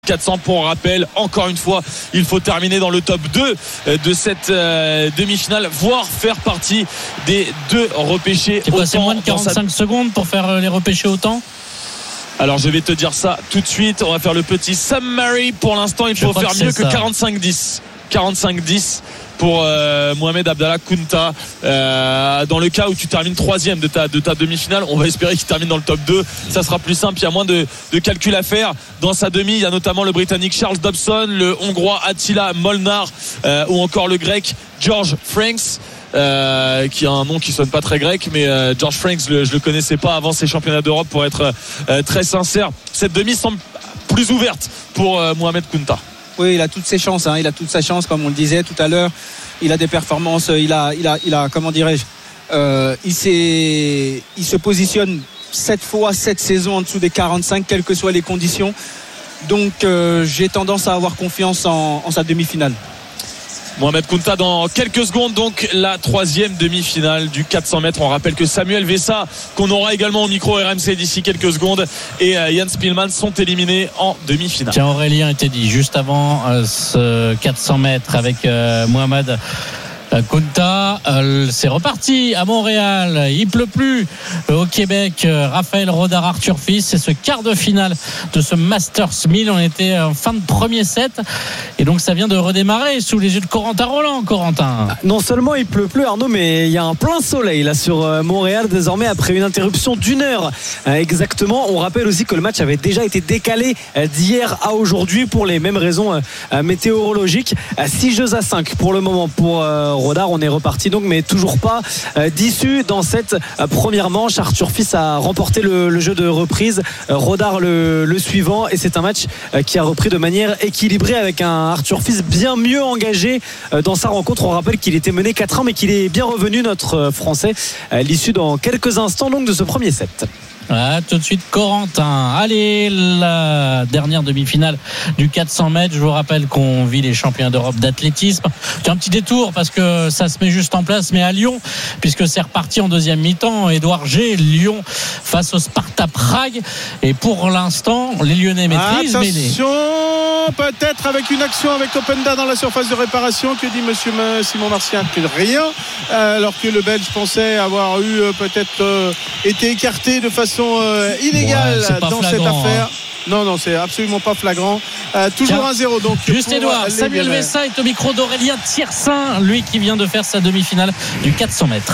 400 pour rappel. Encore une fois, il faut terminer dans le top 2 de cette demi-finale, voire faire partie des 2 repêchés. C'est quoi, c'est moins de 45 secondes pour faire les repêchés autant? Alors je vais te dire ça tout de suite. On va faire le petit summary. Pour l'instant, il faut faire mieux que 45-10. 45-10 pour Mohamed Abdallah Kounta, dans le cas où tu termines 3e de ta demi-finale. On va espérer qu'il termine dans le top 2, ça sera plus simple, il y a moins de calculs à faire. Dans sa demi, il y a notamment le Britannique Charles Dobson, le Hongrois Attila Molnar, ou encore le Grec George Franks, qui a un nom qui sonne pas très grec, mais George Franks, je le connaissais pas avant ces championnats d'Europe, pour être très sincère. Cette demi semble plus ouverte pour Mohamed Kounta. Oui, il a toutes ses chances, il a toute sa chance, comme on le disait tout à l'heure. Il a des performances, il a comment dirais-je, il se positionne 7 fois cette saison en dessous des 45, quelles que soient les conditions. Donc j'ai tendance à avoir confiance en sa demi-finale. Mohamed Kounta dans quelques secondes, donc la 3e demi-finale du 400 mètres. On rappelle que Samuel Vessa, qu'on aura également au micro RMC d'ici quelques secondes, et Jens Spillmann sont éliminés en demi-finale. Tiens, Aurélien était dit juste avant ce 400 mètres avec Mohamed Kounta, c'est reparti à Montréal. Il pleut plus au Québec. Raphaël Rodar, Arthur Fils, c'est ce quart de finale de ce Masters 1000. On était en fin de premier set et donc ça vient de redémarrer sous les yeux de Corentin Roland. Corentin, non seulement il pleut plus, Arnaud, mais il y a un plein soleil là sur Montréal désormais, après une interruption d'1 heure exactement. On rappelle aussi que le match avait déjà été décalé d'hier à aujourd'hui pour les mêmes raisons météorologiques. 6 jeux à 5 pour le moment pour Rodar. On est reparti donc, mais toujours pas d'issue dans cette première manche. Arthur Fils a remporté le jeu de reprise, Rodar le suivant, et c'est un match qui a repris de manière équilibrée avec un Arthur Fils bien mieux engagé dans sa rencontre. On rappelle qu'il était mené 4-1, mais qu'il est bien revenu, notre Français. L'issue dans quelques instants donc de ce premier set. Tout de suite Corentin. Allez, la dernière demi-finale du 400 mètres. Je vous rappelle qu'on vit les championnats d'Europe d'athlétisme. C'est un petit détour parce que ça se met juste en place, mais à Lyon, puisque c'est reparti en deuxième mi-temps. Édouard G, Lyon face au Sparta Prague, et pour l'instant les Lyonnais maîtrisent. Attention, peut-être avec une action avec Openda dans la surface de réparation. Que dit monsieur Simon Martien? Que rien, alors que le Belge pensait avoir eu peut-être été écarté de façon illégale dans flagrant, cette affaire. Non, c'est absolument pas flagrant. Toujours 1-0 donc. Juste Edouard, Samuel Vessa est au micro d'Aurélien Tiersin, lui qui vient de faire sa demi-finale du 400 mètres.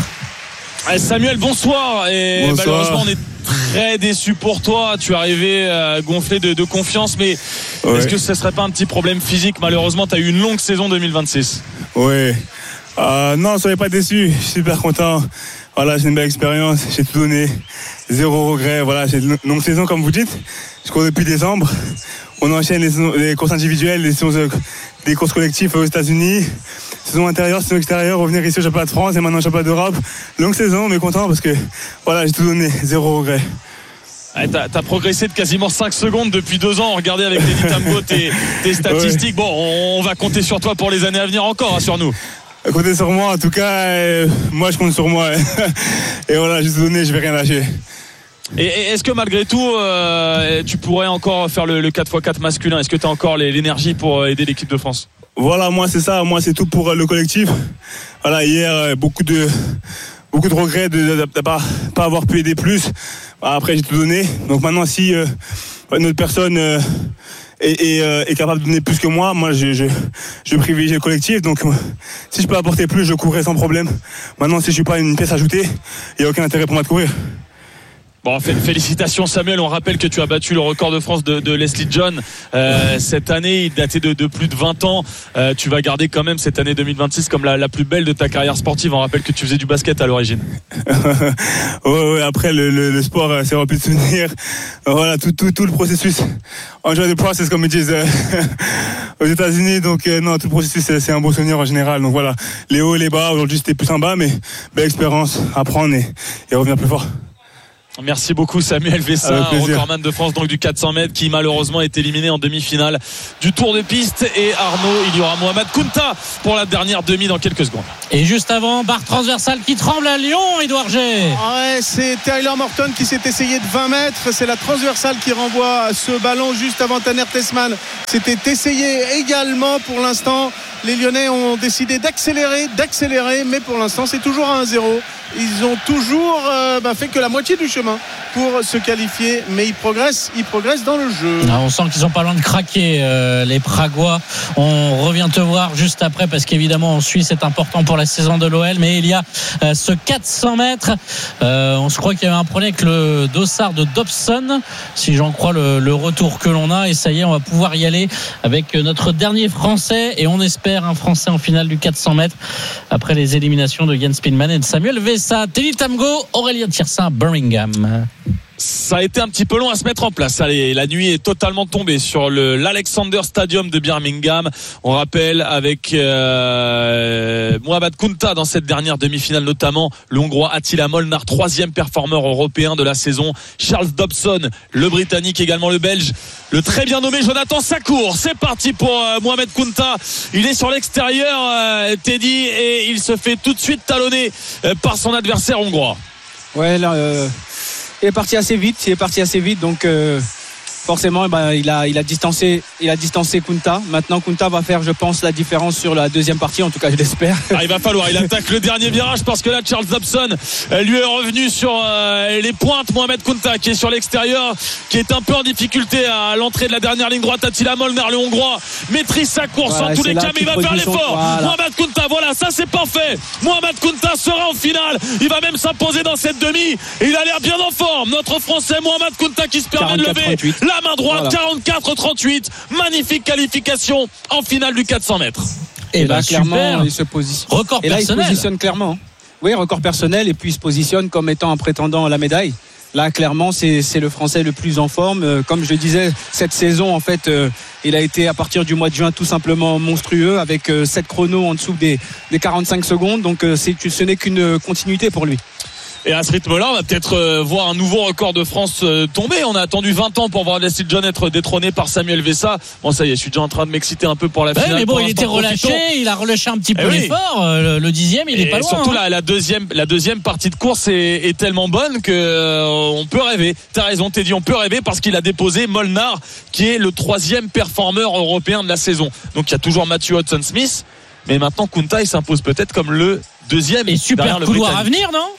Samuel, bonsoir. Et bonsoir. Malheureusement, on est très déçus pour toi. Tu es arrivé gonflé de confiance, mais est-ce que ce serait pas un petit problème physique? Malheureusement, tu as eu une longue saison 2026. Oui. Non, soyez pas déçus. Je suis super content. Voilà, j'ai une belle expérience. J'ai tout donné. 0 regret. Voilà, j'ai une longue saison, comme vous dites. Je cours depuis décembre. On enchaîne les courses individuelles, des courses collectives aux États-Unis. Saison intérieure, saison extérieure, revenir ici au championnat de France et maintenant au championnat d'Europe. Longue saison, mais content parce que voilà, j'ai tout donné. 0 regret. T'as progressé de quasiment 5 secondes depuis 2 ans. Regardez avec les Tambo tes statistiques. Bon, on va compter sur toi pour les années à venir encore, rassure-nous. Comptez sur moi, en tout cas, moi je compte sur moi. Et voilà, j'ai tout donné, je vais rien lâcher. Et est-ce que malgré tout tu pourrais encore faire le 4x4 masculin? Est-ce que tu as encore l'énergie pour aider l'équipe de France? Voilà, moi c'est ça, moi c'est tout pour le collectif. Voilà, hier beaucoup de regrets de pas avoir pu aider plus. Après j'ai tout donné. Donc maintenant si une autre personne est capable de donner plus que moi je privilégie le collectif. Donc si je peux apporter plus, je courrai sans problème. Maintenant si je suis pas une pièce ajoutée, il n'y a aucun intérêt pour moi de courir. Bon, félicitations Samuel, on rappelle que tu as battu le record de France de Leslie John cette année, il datait de plus de 20 ans. Tu vas garder quand même cette année 2026 comme la plus belle de ta carrière sportive. On rappelle que tu faisais du basket à l'origine. ouais, après le sport c'est rempli de souvenirs. Voilà, tout le processus. Enjoy the process, comme ils disent aux États-Unis. Donc non, tout le processus c'est un beau souvenir en général. Donc voilà, les hauts et les bas. Aujourd'hui c'était plus en bas, mais belle expérience, apprendre et revenir plus fort. Merci beaucoup Samuel Vessa, recordman de France donc du 400 mètres qui malheureusement est éliminé en demi-finale du Tour de piste. Et Arnaud, il y aura Mohamed Kounta pour la dernière demi dans quelques secondes. Et juste avant, barre transversale qui tremble à Lyon, Édouard G. Ouais, c'est Tyler Morton qui s'est essayé de 20 mètres. C'est la transversale qui renvoie ce ballon juste avant Tanner Tessmann. C'était essayé également. Pour l'instant, les Lyonnais ont décidé d'accélérer, mais pour l'instant c'est toujours à 1-0. Ils ont toujours fait que la moitié du chemin pour se qualifier, mais ils progressent dans le jeu. On sent qu'ils sont pas loin de craquer, les Pragois. On revient te voir juste après parce qu'évidemment en Suisse c'est important pour la saison de l'OL, mais il y a ce 400 mètres. On se croit qu'il y avait un problème avec le dossard de Dobson, si j'en crois le retour que l'on a, et ça y est, on va pouvoir y aller avec notre dernier Français, et on espère un Français en finale du 400 mètres après les éliminations de Jens Pillman et de Samuel Vessa. Teddy Tamgo, Aurélien Thirsin, Birmingham. Ça a été un petit peu long à se mettre en place. Allez, la nuit est totalement tombée sur l'Alexander Stadium de Birmingham. On rappelle avec Mohamed Kounta dans cette dernière demi-finale, notamment le Hongrois Attila Molnar, 3e performeur européen de la saison. Charles Dobson, le Britannique, également le Belge, le très bien nommé Jonathan Sakour. C'est parti pour Mohamed Kounta. Il est sur l'extérieur, Teddy, et il se fait tout de suite talonner par son adversaire hongrois. Ouais, là, il est parti assez vite, donc forcément il a distancé Kounta. Maintenant Kounta va faire, je pense, la différence sur la deuxième partie, en tout cas je l'espère. Il va falloir, il attaque le dernier virage parce que là Charles Dobson lui est revenu sur les pointes. Mohamed Kounta qui est sur l'extérieur, qui est un peu en difficulté à l'entrée de la dernière ligne droite. Attila Molnar, le Hongrois, maîtrise sa course en tous les cas, mais il va faire l'effort. Voilà. Mohamed Kounta, voilà, ça c'est parfait. Mohamed Kounta sera en finale, il va même s'imposer dans cette demi, et il a l'air bien en forme, notre Français Mohamed Kounta, qui se permet de lever la main droite. Voilà. 44-38, magnifique qualification en finale du 400 mètres. Et là clairement il se positionne. Record personnel. Là il se positionne clairement. Oui, record personnel, et puis il se positionne comme étant un prétendant à la médaille. Là clairement c'est le Français le plus en forme. Comme je le disais, cette saison en fait il a été à partir du mois de juin tout simplement monstrueux, avec 7 chronos en dessous des 45 secondes. Donc ce n'est qu'une continuité pour lui. Et à ce rythme-là, on va peut-être voir un nouveau record de France tomber. On a attendu 20 ans pour voir Leslie John être détrôné par Samuel Vessa. Bon, ça y est, je suis déjà en train de m'exciter un peu pour la finale. Mais bon, il était relâché, il a relâché un petit peu l'effort. Le 10e, il est pas loin. Surtout la deuxième partie de course est tellement bonne que on peut rêver. T'as raison, Teddy, on peut rêver, parce qu'il a déposé Molnar, qui est le 3e performeur européen de la saison. Donc il y a toujours Matthew Hudson-Smith, mais maintenant Kounta, il s'impose peut-être comme le 2e. Et super couloir à venir, non?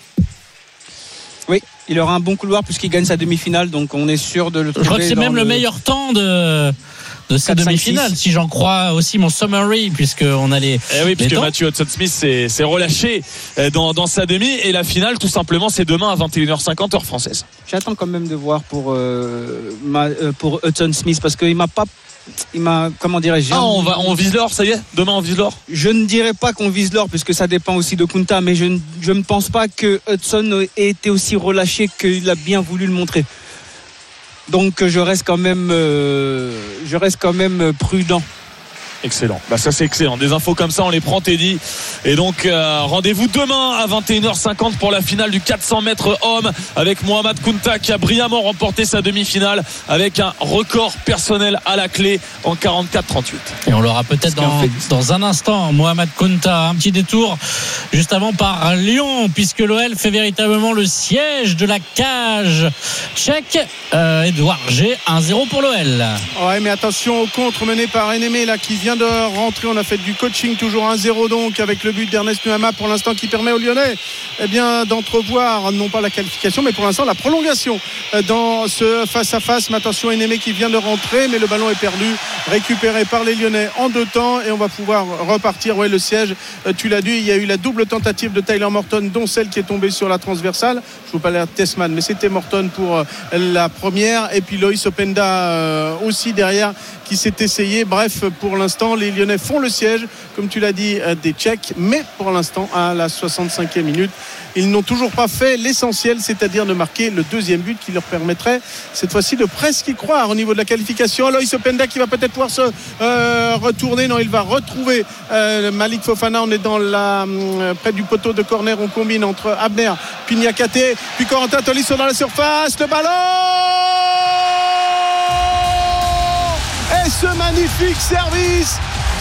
Oui, il aura un bon couloir puisqu'il gagne sa demi-finale, donc on est sûr de le trouver. Je crois que c'est même le meilleur temps de sa demi-finale, si j'en crois aussi mon summary, puisqu'on a les. Oui, puisque temps. Matthew Hudson-Smith s'est relâché dans sa demi, et la finale, tout simplement, c'est demain à 21h50 heure française. J'attends quand même de voir pour Hudson-Smith, parce qu'il m'a, comment dirais-je, on vise l'or, ça y est, demain on vise l'or. Je ne dirais pas qu'on vise l'or, puisque ça dépend aussi de Kounta, mais je ne pense pas que Hudson ait été aussi relâché qu'il a bien voulu le montrer. Donc je reste quand même prudent. Excellent, ça c'est excellent. Des infos comme ça on les prend, Teddy. Et donc rendez-vous demain à 21h50 pour la finale du 400 mètres hommes, avec Mohamed Kounta qui a brillamment remporté sa demi-finale avec un record personnel à la clé en 44-38. Et on l'aura peut-être dans un instant. Mohamed Kounta, un petit détour juste avant par Lyon, puisque l'OL fait véritablement le siège de la cage tchèque. Édouard G, 1-0 pour l'OL. Ouais, mais attention au contre mené par Ennemé là, qui vient de rentrer. On a fait du coaching, toujours 1-0 donc, avec le but d'Ernest Nuama pour l'instant, qui permet aux Lyonnais d'entrevoir non pas la qualification, mais pour l'instant la prolongation dans ce face-à-face. Mais attention, Ennemé qui vient de rentrer, mais le ballon est perdu, récupéré par les Lyonnais en 2 temps, et on va pouvoir repartir. Ouais, le siège, tu l'as dit, il y a eu la double tentative de Tyler Morton, dont celle qui est tombée sur la transversale. Je ne veux pas l'air Tessmann, mais c'était Morton pour la première, et puis Loïs Openda aussi derrière, qui s'est essayé. Bref, pour l'instant l'instant, les Lyonnais font le siège, comme tu l'as dit, des Tchèques. Mais pour l'instant, à la 65e minute, ils n'ont toujours pas fait l'essentiel, c'est-à-dire de marquer le deuxième but qui leur permettrait cette fois-ci de presque y croire au niveau de la qualification. Aloïs Openda qui va peut-être pouvoir se retourner. Non, il va retrouver Malik Fofana. On est près du poteau de corner. On combine entre Abner, puis Niakate, puis Corentin Tolisso dans la surface. Le ballon et ce magnifique service de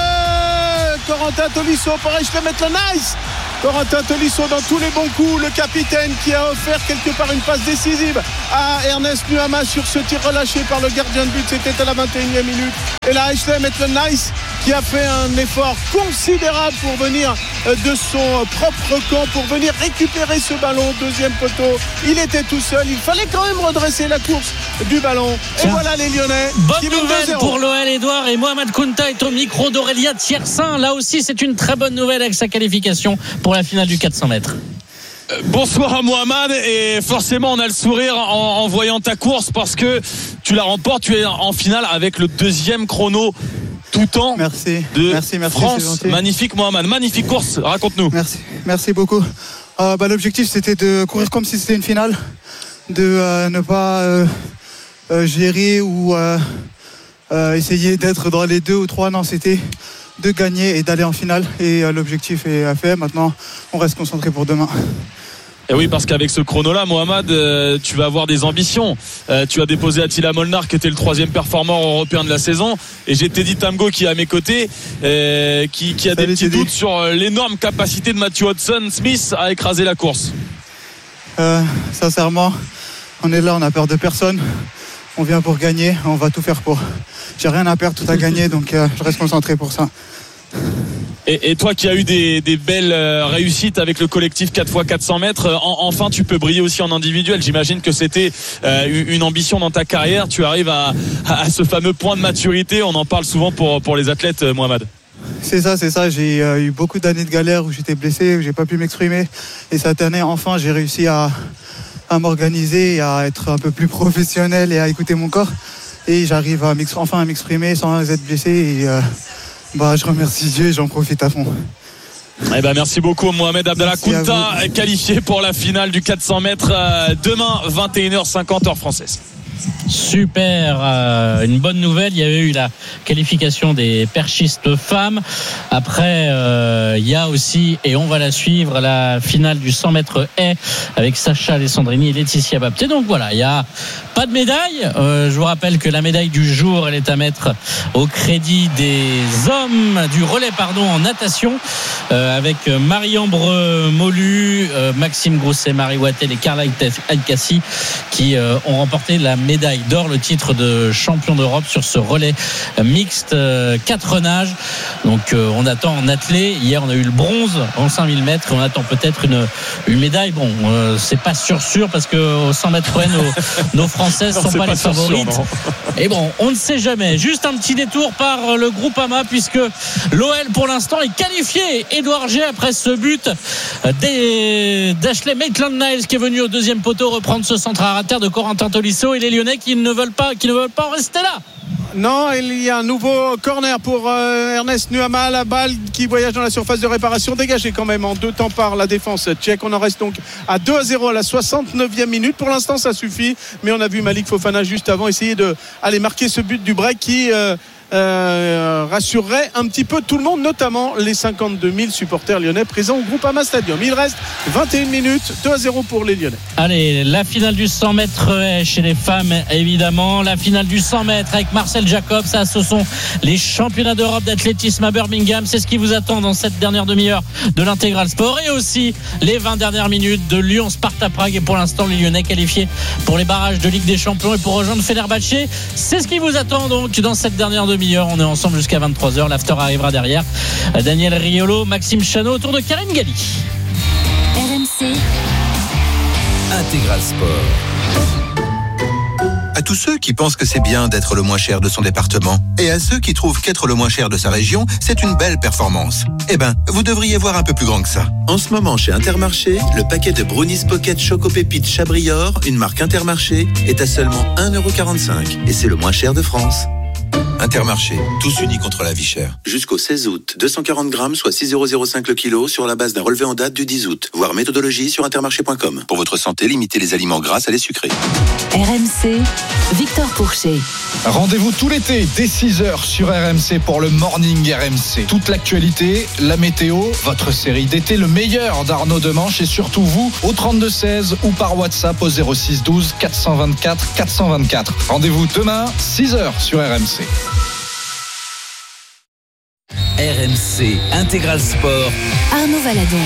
Corentin Tolisso pour Ashley Maitland-Nice. Corentin Tolisso dans tous les bons coups, le capitaine qui a offert quelque part une passe décisive à Ernest Nuama sur ce tir relâché par le gardien de but. C'était à la 21e minute. Et là, Ashley Maitland-Nice qui a fait un effort considérable pour venir de son propre camp, pour venir récupérer ce ballon, deuxième poteau. Il était tout seul, il fallait quand même redresser la course du ballon. Et voilà les Lyonnais. Bonne nouvelle pour l'OL, Edouard, et Mohamed Kounta est au micro d'Aurélia Thiersin. Là aussi, c'est une très bonne nouvelle avec sa qualification pour la finale du 400 mètres. Bonsoir Mohamed, et forcément on a le sourire en voyant ta course parce que tu la remportes, tu es en finale avec le deuxième chrono tout temps merci, France. Magnifique Mohamed, magnifique course, raconte-nous. Merci beaucoup. L'objectif c'était de courir comme si c'était une finale, de ne pas gérer ou essayer d'être dans les 2 ou 3, non, c'était de gagner et d'aller en finale, et l'objectif est fait. Maintenant on reste concentré pour demain. Et oui, parce qu'avec ce chrono-là, Mohamed, tu vas avoir des ambitions. Tu as déposé Attila Molnar, qui était le 3e performeur européen de la saison, et j'ai Teddy Tamgo qui est à mes côtés, qui a des petits doutes sur l'énorme capacité de Matthew Hodgson-Smith à écraser la course. Sincèrement, on est là, on n'a peur de personne. On vient pour gagner, on va tout faire pour. J'ai rien à perdre, tout à gagner, donc je reste concentré pour ça. Et toi qui as eu des belles réussites avec le collectif 4x400 mètres, enfin tu peux briller aussi en individuel. J'imagine que c'était une ambition dans ta carrière. Tu arrives à ce fameux point de maturité. On en parle souvent pour les athlètes, Mohamed. C'est ça. J'ai eu beaucoup d'années de galère où j'étais blessé, où j'ai pas pu m'exprimer. Et cette année, enfin, j'ai réussi à m'organiser et à être un peu plus professionnel et à écouter mon corps. Et j'arrive enfin à m'exprimer sans être blessé. Et je remercie Dieu et j'en profite à fond. Merci beaucoup Mohamed Abdallah Kounta, qualifié pour la finale du 400 mètres demain 21h50 heure française. Super, une bonne nouvelle. Il y avait eu la qualification des perchistes femmes. Après, il y a aussi, et on va la suivre, la finale du 100 mètres haies avec Sacha Alessandrini et Laetitia Bapté. Donc voilà, il n'y a pas de médaille. Je vous rappelle que la médaille du jour, elle est à mettre au crédit des hommes du relais en natation, avec Marie-Ambre Molu, Maxime Grousset, Marie Wattel et Carla Alcassi qui ont remporté la médaille d'or, le titre de champion d'Europe sur ce relais mixte 4 nages. Donc on attend en athlée. Hier on a eu le bronze en 5000 mètres. On attend peut-être une médaille. Bon, c'est pas sûr parce que au 100 mètres nos Françaises ne sont pas les favorites. Et bon, on ne sait jamais. Juste un petit détour par le Groupama, puisque l'OL pour l'instant est qualifié. Édouard G, après ce but d'Ashley Maitland-Niles qui est venu au deuxième poteau reprendre ce centre à terre de Corentin Tolisso, et les Lyonnais qui ne veulent pas en rester là. Non, il y a un nouveau corner pour Ernest Nuama. La balle qui voyage dans la surface de réparation, dégagée quand même en 2 temps par la défense tchèque. On en reste donc à 2-0 à la 69e minute. Pour l'instant ça suffit, mais on a vu Malik Fofana juste avant essayer d'aller marquer ce but du break qui rassurerait un petit peu tout le monde, notamment les 52 000 supporters lyonnais présents au Groupama Stadium. Il reste 21 minutes, 2-0 pour les Lyonnais. Allez, la finale du 100 mètres chez les femmes, évidemment. La finale du 100 mètres avec Marcel Jacobs. Ça, ce sont les championnats d'Europe d'athlétisme à Birmingham. C'est ce qui vous attend dans cette dernière demi-heure de l'Intégral Sport, et aussi les 20 dernières minutes de Lyon-Sparta Prague. Et pour l'instant, les Lyonnais qualifiés pour les barrages de Ligue des Champions et pour rejoindre Fenerbahçe. C'est ce qui vous attend donc dans cette dernière demi-heure. On est ensemble jusqu'à 23h. L'after arrivera derrière. Daniel Riolo, Maxime Chanot autour de Karine Galli. RMC Intégral Sport. À tous ceux qui pensent que c'est bien d'être le moins cher de son département, et à ceux qui trouvent qu'être le moins cher de sa région, c'est une belle performance, vous devriez voir un peu plus grand que ça. En ce moment, chez Intermarché, le paquet de Brownies Pocket Choco Pépites Chabrior, une marque Intermarché, est à seulement 1,45 €, et c'est le moins cher de France. Intermarché, tous unis contre la vie chère. Jusqu'au 16 août, 240 grammes, soit 6,05 € le kilo, sur la base d'un relevé en date du 10 août. Voir méthodologie sur intermarché.com. Pour votre santé, limitez les aliments gras, salés, sucrés. RMC, Victor Pourchet. Rendez-vous tout l'été dès 6h sur RMC pour le Morning RMC. Toute l'actualité, la météo, votre série d'été, le meilleur d'Arnaud Demanche et surtout vous au 32-16 ou par WhatsApp au 06 12 424 424. Rendez-vous demain 6h sur RMC. RMC Intégral Sport. Arnaud Valadon.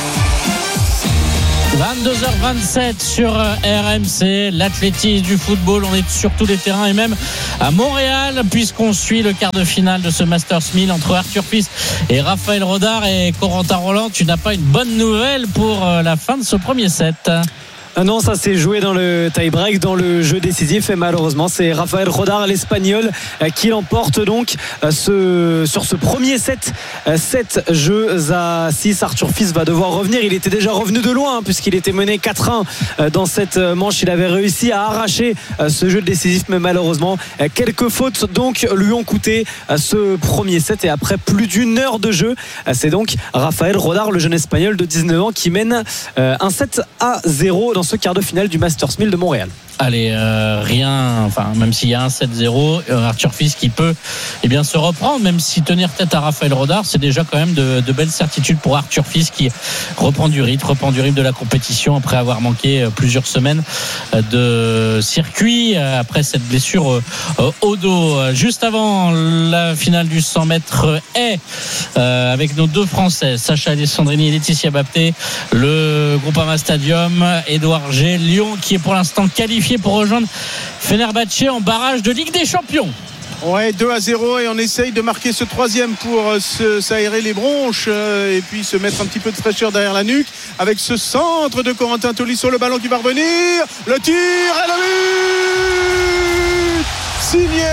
22h27 sur RMC, l'athlétisme, du football, on est sur tous les terrains et même à Montréal puisqu'on suit le quart de finale de ce Masters 1000 entre Arthur Fils et Raphaël Rodar. Et Corentin Roland, tu n'as pas une bonne nouvelle pour la fin de ce premier set? Non, ça s'est joué dans le tie-break, dans le jeu décisif, et malheureusement c'est Raphaël Rodar, l'Espagnol, qui l'emporte donc sur ce premier set. 7 jeux à 6. Arthur Fils va devoir revenir. Il était déjà revenu de loin puisqu'il était mené 4-1 dans cette manche. Il avait réussi à arracher ce jeu décisif, mais malheureusement quelques fautes donc lui ont coûté ce premier set. Et après plus d'une heure de jeu, c'est donc Raphaël Rodar, le jeune Espagnol de 19 ans, qui mène un 7-0 dans ce quart de finale du Masters 1000 de Montréal. Allez, même s'il y a un 7-0, Arthur Fils qui peut se reprendre, même si tenir tête à Raphaël Rodar, c'est déjà quand même de belles certitudes pour Arthur Fils qui reprend du rythme de la compétition après avoir manqué plusieurs semaines de circuit après cette blessure au dos. Juste avant la finale du 100 mètres haies, avec nos deux Français, Sacha Alessandrini et Laetitia Bapté, le Groupama Stadium, Édouard G, Lyon qui est pour l'instant qualifié pour rejoindre Fenerbahçe en barrage de Ligue des Champions. Ouais, 2-0 et on essaye de marquer ce troisième pour s'aérer les bronches et puis se mettre un petit peu de fraîcheur derrière la nuque avec ce centre de Corentin Tolisso, le ballon qui va revenir, le tir et le but signé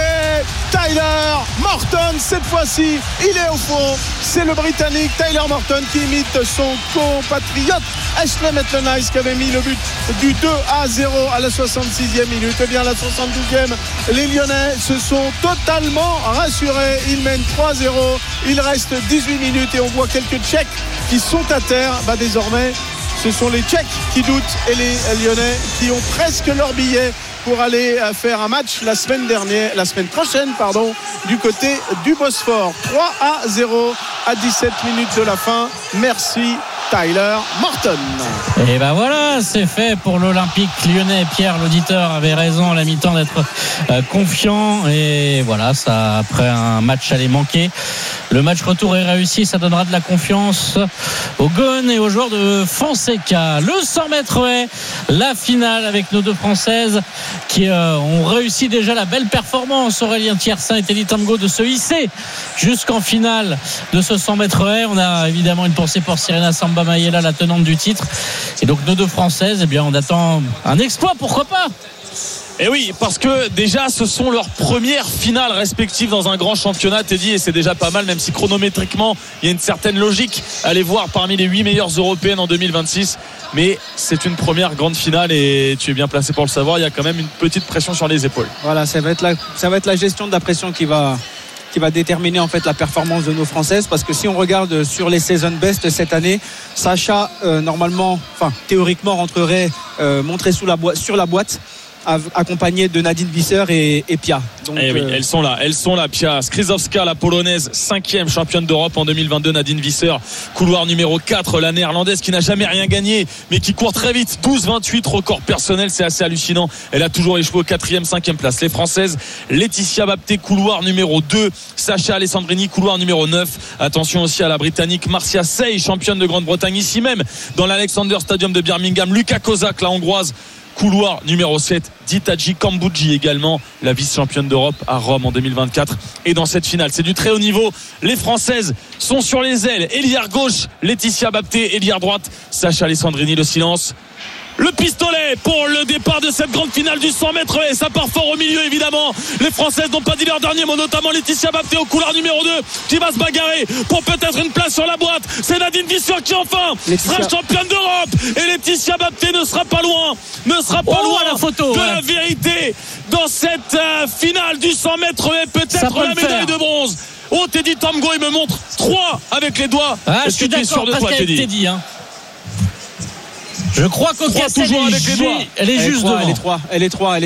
Tyler Morton. Cette fois-ci il est au fond, c'est le Britannique Tyler Morton qui imite son compatriote Ashley Maitland-Nice qui avait mis le but du 2-0 à la 66e minute. Et bien à la 72e, les Lyonnais se sont totalement rassurés, ils mènent 3-0, il reste 18 minutes et on voit quelques Tchèques qui sont à terre. Désormais ce sont les Tchèques qui doutent et les Lyonnais qui ont presque leur billet pour aller faire un match la semaine prochaine, du côté du Bosphore. 3-0 à 17 minutes de la fin. Merci Tyler Morton. Et voilà, c'est fait pour l'Olympique lyonnais. Pierre, l'auditeur, avait raison à la mi-temps d'être confiant. Et voilà, ça, après un match aller manqué, le match retour est réussi. Ça donnera de la confiance aux Gones et aux joueurs de Fonseca. Le 100 mètres haies, la finale avec nos deux Françaises qui ont réussi déjà la belle performance. Aurélien Thiersin et Teddy Tango de se hisser jusqu'en finale de ce 100 mètres haies. On a évidemment une pensée pour Serena Samba Mayela, la tenante du titre. Et donc nos deux Françaises, on attend un exploit, pourquoi pas? Et oui, parce que déjà ce sont leurs premières finales respectives dans un grand championnat, Teddy, et c'est déjà pas mal, même si chronométriquement il y a une certaine logique à les voir parmi les 8 meilleures européennes en 2026. Mais c'est une première grande finale et tu es bien placé pour le savoir, il y a quand même une petite pression sur les épaules. Voilà, ça va être la gestion de la pression qui va déterminer en fait la performance de nos Françaises, parce que si on regarde sur les season best cette année, Sacha théoriquement rentrerait montré sur la boîte, accompagnée de Nadine Visser et Pia. Donc, oui, elles sont là, Pia Skrzydowska, la polonaise, 5e championne d'Europe en 2022, Nadine Visser, couloir numéro 4, la néerlandaise qui n'a jamais rien gagné mais qui court très vite, 12-28 record personnel, c'est assez hallucinant. Elle a toujours échoué aux 4e, 5e place. Les Françaises, Laetitia Bapté, couloir numéro 2, Sacha Alessandrini, couloir numéro 9. Attention aussi à la Britannique Marcia Sey, championne de Grande-Bretagne, ici même dans l'Alexander Stadium de Birmingham. Lucas Kozak, la hongroise, couloir numéro 7, Ditaji Kambuji également, la vice-championne d'Europe à Rome en 2024. Et dans cette finale, c'est du très haut niveau. Les Françaises sont sur les ailes. Ailière gauche, Laetitia Bapté. Ailière droite, Sacha Alessandrini. Le silence le pistolet pour le départ de cette grande finale du 100 mètres et ça part fort au milieu évidemment. Les Françaises n'ont pas dit leur dernier mot, notamment Laetitia Bapté au couloir numéro 2 qui va se bagarrer pour peut-être une place sur la boîte. C'est Nadine Visser qui enfin sera championne d'Europe et Laetitia Bapté ne sera pas loin la photo, de la vérité dans cette finale du 100 mètres et peut-être la médaille de bronze. Oh, Teddy Tamgo, il me montre 3 avec les doigts. Je suis d'accord parce qu'avec Teddy, je crois qu'au cassette, elle est juste devant. Elle est 3.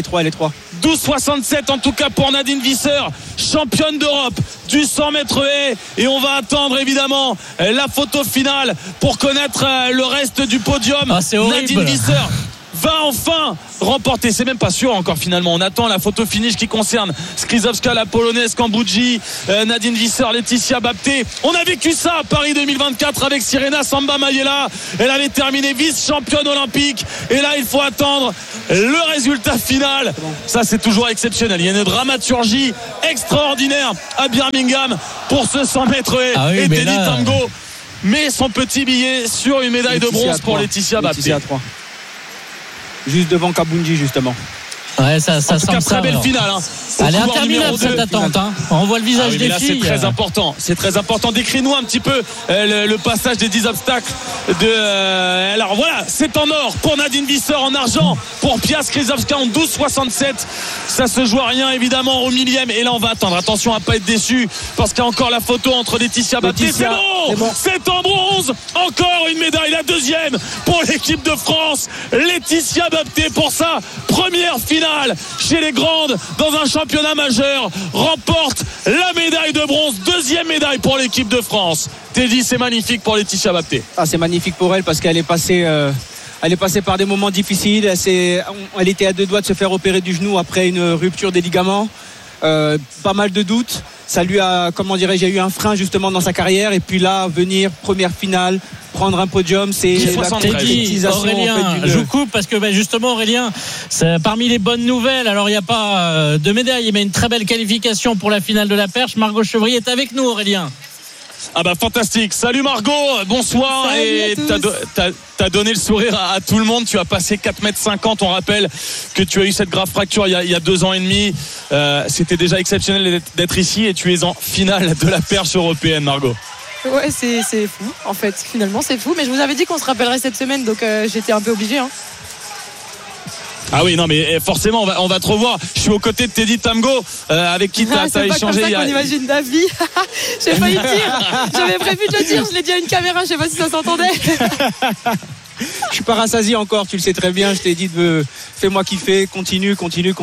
12,67 en tout cas pour Nadine Visser, championne d'Europe du 100 mètres haies. Et on va attendre évidemment la photo finale pour connaître le reste du podium. Nadine Visser va enfin remporter, c'est même pas sûr encore finalement, on attend la photo finish qui concerne Skrzydłowska, la polonaise, Kambudzi, Nadine Visser, Laetitia Bapté. On a vécu ça à Paris 2024 avec Sirena Samba Mayela, elle avait terminé vice-championne olympique et là il faut attendre le résultat final. Ça c'est toujours exceptionnel, il y a une dramaturgie extraordinaire à Birmingham pour ce 100 mètres et Teddy Tamgo met son petit billet sur une médaille de bronze pour Laetitia Bapté. Juste devant Kambudzi justement. Ouais, ça en tout cas, très belle finale. Elle est interminable cette attente. On voit le visage des filles. C'est très important. C'est très important. Décris-nous un petit peu le passage des 10 obstacles. Alors voilà, c'est en or pour Nadine Visser, en argent pour Pia Skrzydłowska en 12,67. Ça se joue à rien évidemment au millième. Et là on va attendre. Attention à pas être déçu parce qu'il y a encore la photo entre Laetitia Bapté. C'est bon. C'est en bronze. Encore une médaille, la deuxième pour l'équipe de France. Laetitia Bapté pour sa première finale chez les grandes dans un championnat majeur remporte la médaille de bronze, deuxième médaille pour l'équipe de France. Teddy, c'est magnifique pour Laetitia Bapté. C'est magnifique pour elle parce qu'elle est passée par des moments difficiles. Elle était à 2 doigts de se faire opérer du genou après une rupture des ligaments. Pas mal de doutes. Ça lui a, j'ai eu un frein justement dans sa carrière et puis là venir première finale, prendre un podium, c'est la concrétisation. Aurélien, en fait, je vous coupe parce que justement Aurélien, c'est parmi les bonnes nouvelles. Alors il n'y a pas de médaille mais une très belle qualification pour la finale de la perche. Margot Chevrier est avec nous, Aurélien. Fantastique. Salut Margot, bonsoir. Salut et t'as donné le sourire à tout le monde. Tu as passé 4,50 m. On rappelle que tu as eu cette grave fracture il y a 2 ans et demi. C'était déjà exceptionnel d'être ici et tu es en finale de la perche européenne, Margot. Ouais, c'est fou en fait. Finalement c'est fou, mais je vous avais dit qu'on se rappellerait cette semaine, donc j'étais un peu obligé. Ah oui, non mais forcément on va te revoir. Je suis aux côtés de Teddy Tamgo avec qui t'as échangé. C'est pas comme ça qu'on imagine David. J'ai failli dire. J'avais prévu de le dire, je l'ai dit à une caméra, je sais pas si ça s'entendait. Je suis pas rassasié encore, tu le sais très bien. Je t'ai dit fais-moi kiffer, continue.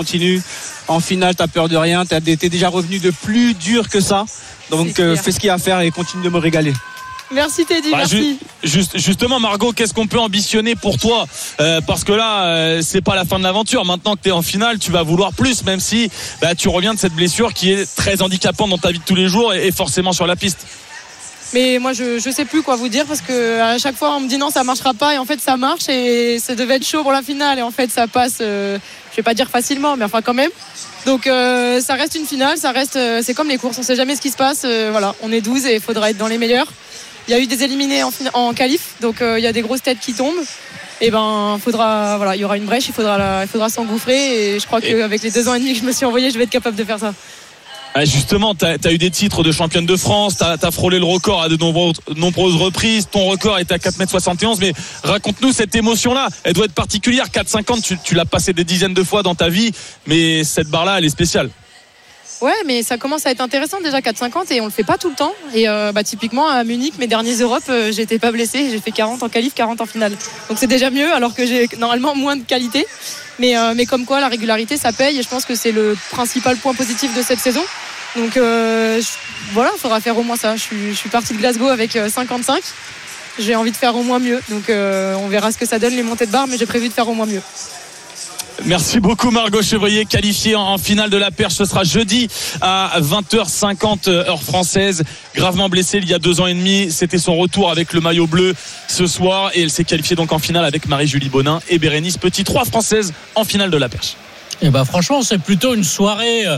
En finale t'as peur de rien, t'es déjà revenu de plus dur que ça. Donc fais ce qu'il y a à faire et continue de me régaler. Merci Teddy, merci. Justement Margot, qu'est-ce qu'on peut ambitionner pour toi parce que là c'est pas la fin de l'aventure. Maintenant que tu es en finale, tu vas vouloir plus, même si tu reviens de cette blessure qui est très handicapante dans ta vie de tous les jours et forcément sur la piste. Mais moi je sais plus quoi vous dire parce que à chaque fois on me dit non ça marchera pas et en fait ça marche et ça devait être chaud pour la finale et en fait ça passe je vais pas dire facilement mais enfin quand même. Donc ça reste une finale, c'est comme les courses, on sait jamais ce qui se passe. Voilà, on est 12 et il faudra être dans les meilleurs. Il y a eu des éliminés en qualif, donc il y a des grosses têtes qui tombent. Et il y aura une brèche, il faudra s'engouffrer. Et je crois qu'avec les 2 ans et demi que je me suis envoyé, je vais être capable de faire ça. Justement, t'as eu des titres de championne de France, t'as frôlé le record à de nombreuses reprises. Ton record est à 4,71 m. Mais raconte-nous cette émotion-là. Elle doit être particulière. 4,50, tu l'as passé des dizaines de fois dans ta vie, mais cette barre-là, elle est spéciale. Ouais, mais ça commence à être intéressant déjà 4,50 et on le fait pas tout le temps. Et typiquement à Munich, mes derniers Europes, j'étais pas blessée, j'ai fait 40 en qualif, 40 en finale. Donc c'est déjà mieux alors que j'ai normalement moins de qualité. Mais comme quoi la régularité ça paye et je pense que c'est le principal point positif de cette saison. Donc il faudra faire au moins ça. Je suis partie de Glasgow avec 55. J'ai envie de faire au moins mieux. Donc on verra ce que ça donne les montées de barre, mais j'ai prévu de faire au moins mieux. Merci beaucoup Margot Chevrier, qualifiée en finale de la perche. Ce sera jeudi à 20h50 heure française. Gravement blessée il y a 2 ans et demi. C'était son retour avec le maillot bleu ce soir et elle s'est qualifiée donc en finale avec Marie-Julie Bonin et Bérénice Petit. 3 Françaises en finale de la perche. Et franchement c'est plutôt une soirée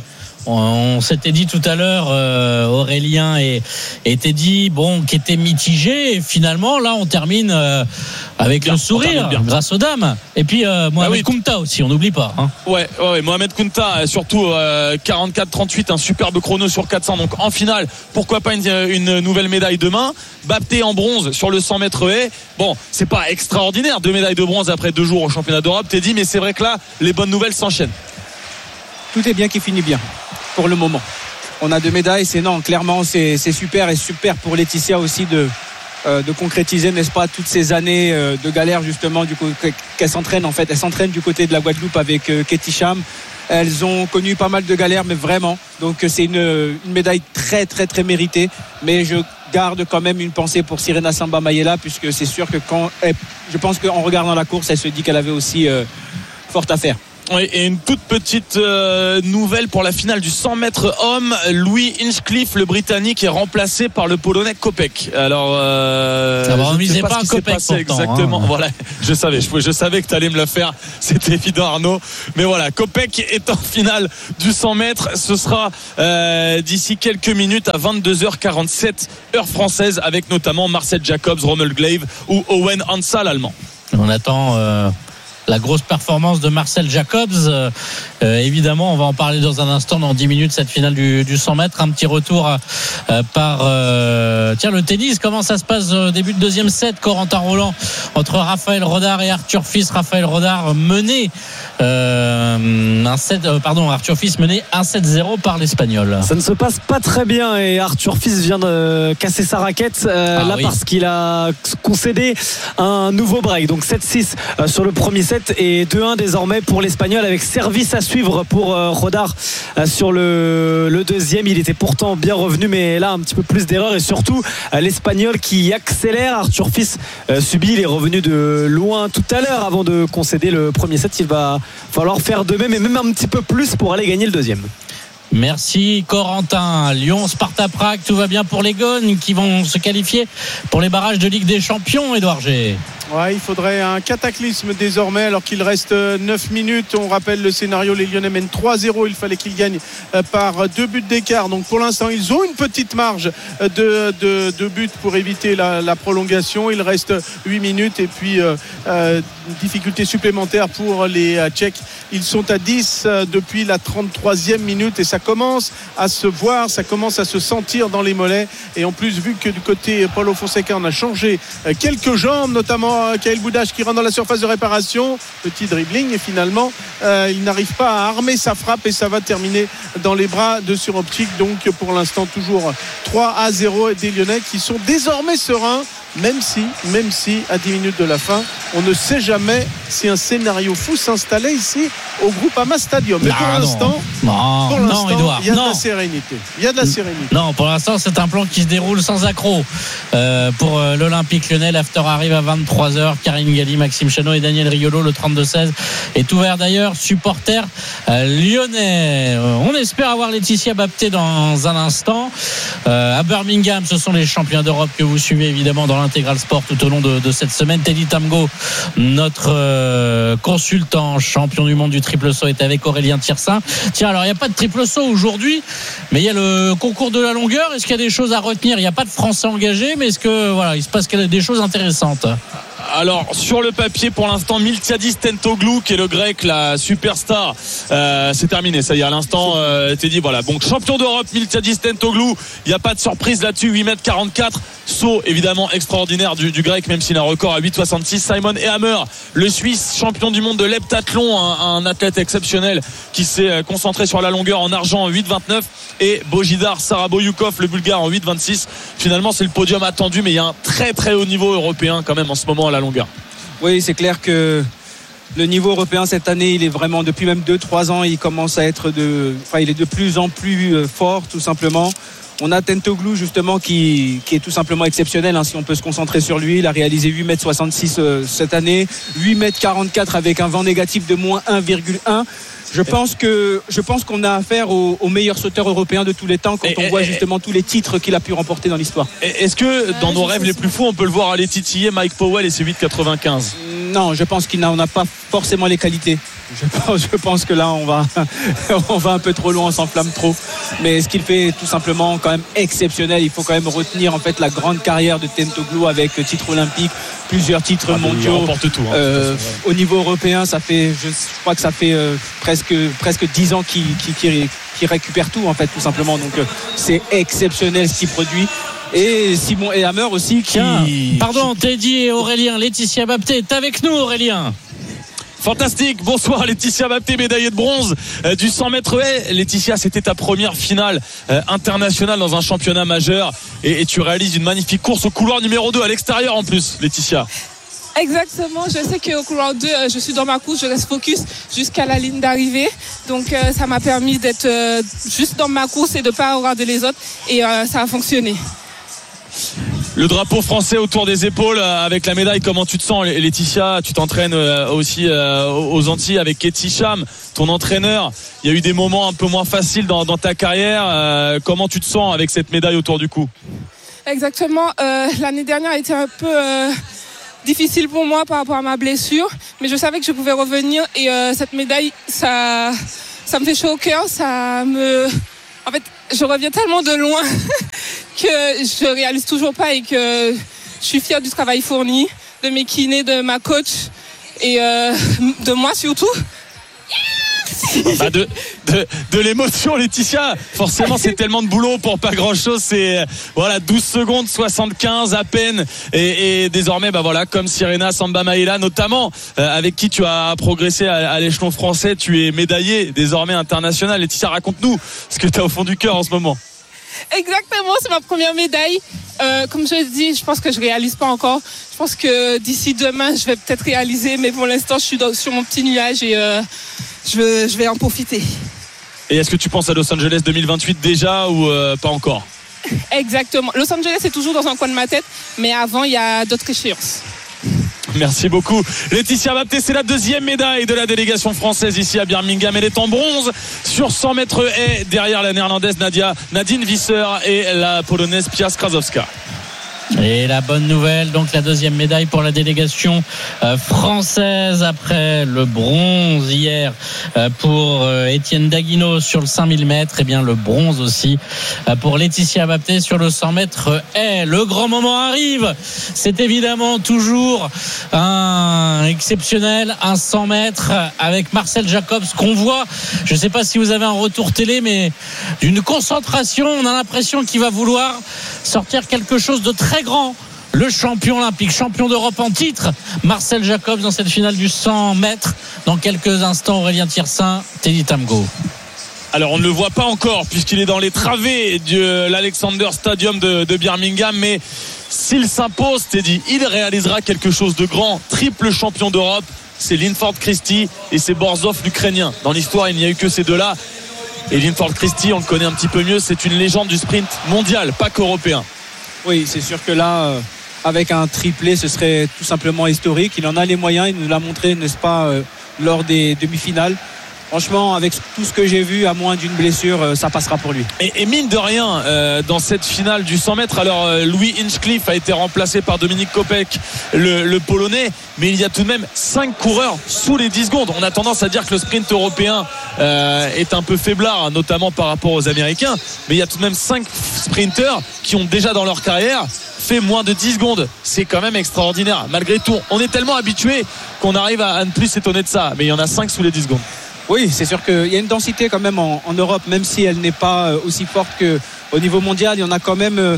On s'était dit tout à l'heure, Aurélien et Teddy, qui était mitigé. Et finalement, là, on termine avec le sourire, grâce aux dames. Et puis Mohamed Kounta aussi, on n'oublie pas. Hein. Ouais, Mohamed Kounta, surtout 44-38, un superbe chrono sur 400. Donc en finale, pourquoi pas une nouvelle médaille demain. Bapté en bronze sur le 100 mètres haies. Bon, c'est pas extraordinaire, 2 médailles de bronze après 2 jours au championnat d'Europe, Teddy, mais c'est vrai que là, les bonnes nouvelles s'enchaînent. Tout est bien qui finit bien pour le moment. On a 2 médailles, c'est clairement c'est super, et super pour Laetitia aussi de concrétiser, n'est-ce pas, toutes ces années de galère justement qu'elle s'entraîne. En fait, elle s'entraîne du côté de la Guadeloupe avec Katie Cham. Elles ont connu pas mal de galères, mais vraiment. Donc c'est une médaille très très très méritée. Mais je garde quand même une pensée pour Sirena Samba Mayela, puisque c'est sûr que je pense qu'en regardant la course, elle se dit qu'elle avait aussi fort à faire. Oui, et une toute petite nouvelle pour la finale du 100 mètres homme. Louis Hinchcliffe, le Britannique, est remplacé par le Polonais Kopeck. Alors, ça va, on misait pas un Kopeck exactement. Voilà, je savais que tu allais me le faire. C'était évident, Arnaud. Mais voilà, Kopeck est en finale du 100 mètres. Ce sera d'ici quelques minutes à 22h47 heure française, avec notamment Marcel Jacobs, Rommel Glaive ou Owen Hansal, allemand. On attend la grosse performance de Marcel Jacobs. Évidemment, on va en parler dans un instant, dans 10 minutes, cette finale du 100 mètres. Un petit retour par le tennis. Comment ça se passe début de deuxième set, Corentin Roland, entre Raphaël Rodar et Arthur Fils. Raphaël Rodar mené Arthur Fils mené 1-7-0 par l'Espagnol. Ça ne se passe pas très bien, et Arthur Fils vient de casser sa raquette parce qu'il a concédé un nouveau break. Donc 7-6 sur le premier set et 2-1 désormais pour l'Espagnol, avec service à suivre pour Rodar sur le deuxième. Il était pourtant bien revenu, mais là un petit peu plus d'erreur, et surtout l'Espagnol qui accélère. Arthur Fils subit, il est revenu de loin tout à l'heure avant de concéder le premier set. Il va falloir faire de même, et même un petit peu plus pour aller gagner le deuxième. Merci Corentin. Lyon, Sparta Prague, tout va bien pour les Gones qui vont se qualifier pour les barrages de Ligue des Champions, Édouard G. Ouais, il faudrait un cataclysme désormais, alors qu'il reste 9 minutes. On rappelle le scénario, les Lyonnais mènent 3-0. Il fallait qu'ils gagnent par 2 buts d'écart. Donc pour l'instant, ils ont une petite marge de buts pour éviter la prolongation. Il reste 8 minutes, et puis difficulté supplémentaire pour les Tchèques. Ils sont à 10 depuis la 33e minute, et ça commence à se voir, ça commence à se sentir dans les mollets. Et en plus, vu que du côté Paulo Fonseca, on a changé quelques jambes, notamment Kaël Boudache qui rentre dans la surface de réparation, petit dribbling, et finalement il n'arrive pas à armer sa frappe, et ça va terminer dans les bras de Suroptic. Donc pour l'instant toujours 3-0 des Lyonnais qui sont désormais sereins, même si à 10 minutes de la fin, on ne sait jamais si un scénario fou s'installait ici au Groupama Stadium. Mais pour l'instant, Edouard, il y a de la sérénité. Non, pour l'instant, c'est un plan qui se déroule sans accroc pour l'Olympique Lyonnais. L'after arrive à 23h. Karine Galli, Maxime Chanot et Daniel Riolo. Le 32-16 est ouvert d'ailleurs. Supporters lyonnais. On espère avoir Laetitia Bapté dans un instant. À Birmingham, ce sont les champions d'Europe que vous suivez évidemment dans l'Intégral Sport tout au long de cette semaine. Teddy Tamgo, notre consultant champion du monde du triple saut, est avec Aurélien Tirsin. Tiens, alors il n'y a pas de triple saut aujourd'hui, mais il y a le concours de la longueur. Est-ce qu'il y a des choses à retenir? Il n'y a pas de Français engagés, mais est-ce que il se passe des choses intéressantes? Alors sur le papier pour l'instant, Miltiadis Tentoglou, qui est le grec, la superstar, c'est terminé, ça y est, à l'instant t'es dit, voilà, donc champion d'Europe Miltiadis Tentoglou, il n'y a pas de surprise là-dessus. 8m44, saut évidemment extraordinaire du grec, même s'il a un record à 8,66. Simon Ehammer, le Suisse, champion du monde de l'heptathlon, un athlète exceptionnel qui s'est concentré sur la longueur, en argent en 8,29, et Bojidar Saraboyukov, le Bulgare, en 8,26. Finalement c'est le podium attendu, mais il y a un très très haut niveau européen quand même en ce moment à la longueur. Oui, c'est clair que le niveau européen cette année, il est vraiment, depuis même 2-3 ans, il commence à être il est de plus en plus fort, tout simplement. On a Tentoglou justement qui est tout simplement exceptionnel, si on peut se concentrer sur lui. Il a réalisé 8m66 cette année, 8m44 avec un vent négatif de moins 1,1. Je pense qu'on a affaire au meilleur sauteur européen de tous les temps, quand on voit justement tous les titres qu'il a pu remporter dans l'histoire. Est-ce que dans nos rêves les plus fous, on peut le voir aller titiller Mike Powell et ses 8,95? Non, je pense qu'il n'en a pas forcément les qualités. Je pense que là on va un peu trop loin, on s'enflamme trop. Mais ce qu'il fait est tout simplement quand même exceptionnel. Il faut quand même retenir en fait la grande carrière de Tentoglou avec titre olympique, plusieurs titres mondiaux. Il remporte tout. Au niveau européen, je crois que ça fait presque 10 ans qu'il récupère tout en fait, tout simplement. Donc c'est exceptionnel ce qu'il produit. Et Simon et Hammer aussi Pardon, Teddy et Aurélien, Laetitia Bapté est avec nous, Aurélien. Fantastique, bonsoir Laetitia Bapté, médaillée de bronze du 100 mètres haies. Laetitia, c'était ta première finale internationale dans un championnat majeur et tu réalises une magnifique course au couloir numéro 2 à l'extérieur en plus, Laetitia. Exactement, je sais qu'au couloir 2, je suis dans ma course, je reste focus jusqu'à la ligne d'arrivée. Donc ça m'a permis d'être juste dans ma course et de ne pas regarder les autres et ça a fonctionné. Le drapeau français autour des épaules avec la médaille, comment tu te sens Laetitia? Tu t'entraînes aussi aux Antilles avec Katie Cham, ton entraîneur. Il y a eu des moments un peu moins faciles dans ta carrière. Comment tu te sens avec cette médaille autour du cou? Exactement, l'année dernière a été un peu difficile pour moi par rapport à ma blessure, mais je savais que je pouvais revenir et cette médaille, ça me fait chaud au cœur, en fait, je reviens tellement de loin que je réalise toujours pas et que je suis fière du travail fourni, de mes kinés, de ma coach et de moi surtout. De l'émotion, Laetitia. Forcément, c'est tellement de boulot pour pas grand chose. C'est 12 secondes 75 à peine. Et désormais, comme Sirena Samba Maïla, notamment, avec qui tu as progressé à l'échelon français, tu es médaillé désormais international. Laetitia, raconte-nous ce que tu as au fond du cœur en ce moment. Exactement, c'est ma première médaille. Comme je l'ai dit, je pense que je réalise pas encore. Je pense que d'ici demain, je vais peut-être réaliser, mais pour l'instant, je suis sur mon petit nuage et je vais en profiter. Et est-ce que tu penses à Los Angeles 2028 déjà ou pas encore? Exactement. Los Angeles est toujours dans un coin de ma tête, mais avant, il y a d'autres échéances. Merci beaucoup Laetitia Bapté, c'est la deuxième médaille de la délégation française ici à Birmingham. Elle est en bronze sur 100 mètres haies derrière la néerlandaise Nadine Visser et la polonaise Pia Skrazowska. Et la bonne nouvelle, donc la deuxième médaille pour la délégation française après le bronze hier pour Étienne Daguino sur le 5000 mètres. Et bien le bronze aussi pour Laetitia Bapté sur le 100 mètres haies. Le grand moment arrive. C'est évidemment toujours un exceptionnel, un 100 mètres avec Marcel Jacobs qu'on voit. Je ne sais pas si vous avez un retour télé, mais d'une concentration, on a l'impression qu'il va vouloir sortir quelque chose de très grand. Le champion olympique, champion d'Europe en titre, Marcel Jacobs dans cette finale du 100 mètres. Dans quelques instants, Aurélien Thirsin, Teddy Tamgo. Alors on ne le voit pas encore puisqu'il est dans les travées de l'Alexander Stadium de Birmingham, mais s'il s'impose, Teddy, il réalisera quelque chose de grand. Triple champion d'Europe, c'est Linford Christie et c'est Borzov, l'Ukrainien. Dans l'histoire, il n'y a eu que ces deux-là. Et Linford Christie, on le connaît un petit peu mieux, c'est une légende du sprint mondial, pas qu'européen. Oui, c'est sûr que là, avec un triplé, ce serait tout simplement historique. Il en a les moyens, il nous l'a montré, n'est-ce pas, lors des demi-finales. Franchement, avec tout ce que j'ai vu, à moins d'une blessure, ça passera pour lui. Et mine de rien, dans cette finale du 100 mètres, alors Louis Hinchcliffe a été remplacé par Dominique Kopek, le Polonais, mais il y a tout de même 5 coureurs sous les 10 secondes. On a tendance à dire que le sprint européen est un peu faiblard, notamment par rapport aux Américains, mais il y a tout de même 5 sprinteurs qui ont déjà dans leur carrière fait moins de 10 secondes. C'est quand même extraordinaire. Malgré tout, on est tellement habitué qu'on arrive à ne plus s'étonner de ça, mais il y en a 5 sous les 10 secondes. Oui, c'est sûr qu'il y a une densité quand même en Europe, même si elle n'est pas aussi forte qu'au niveau mondial. Il y en a quand même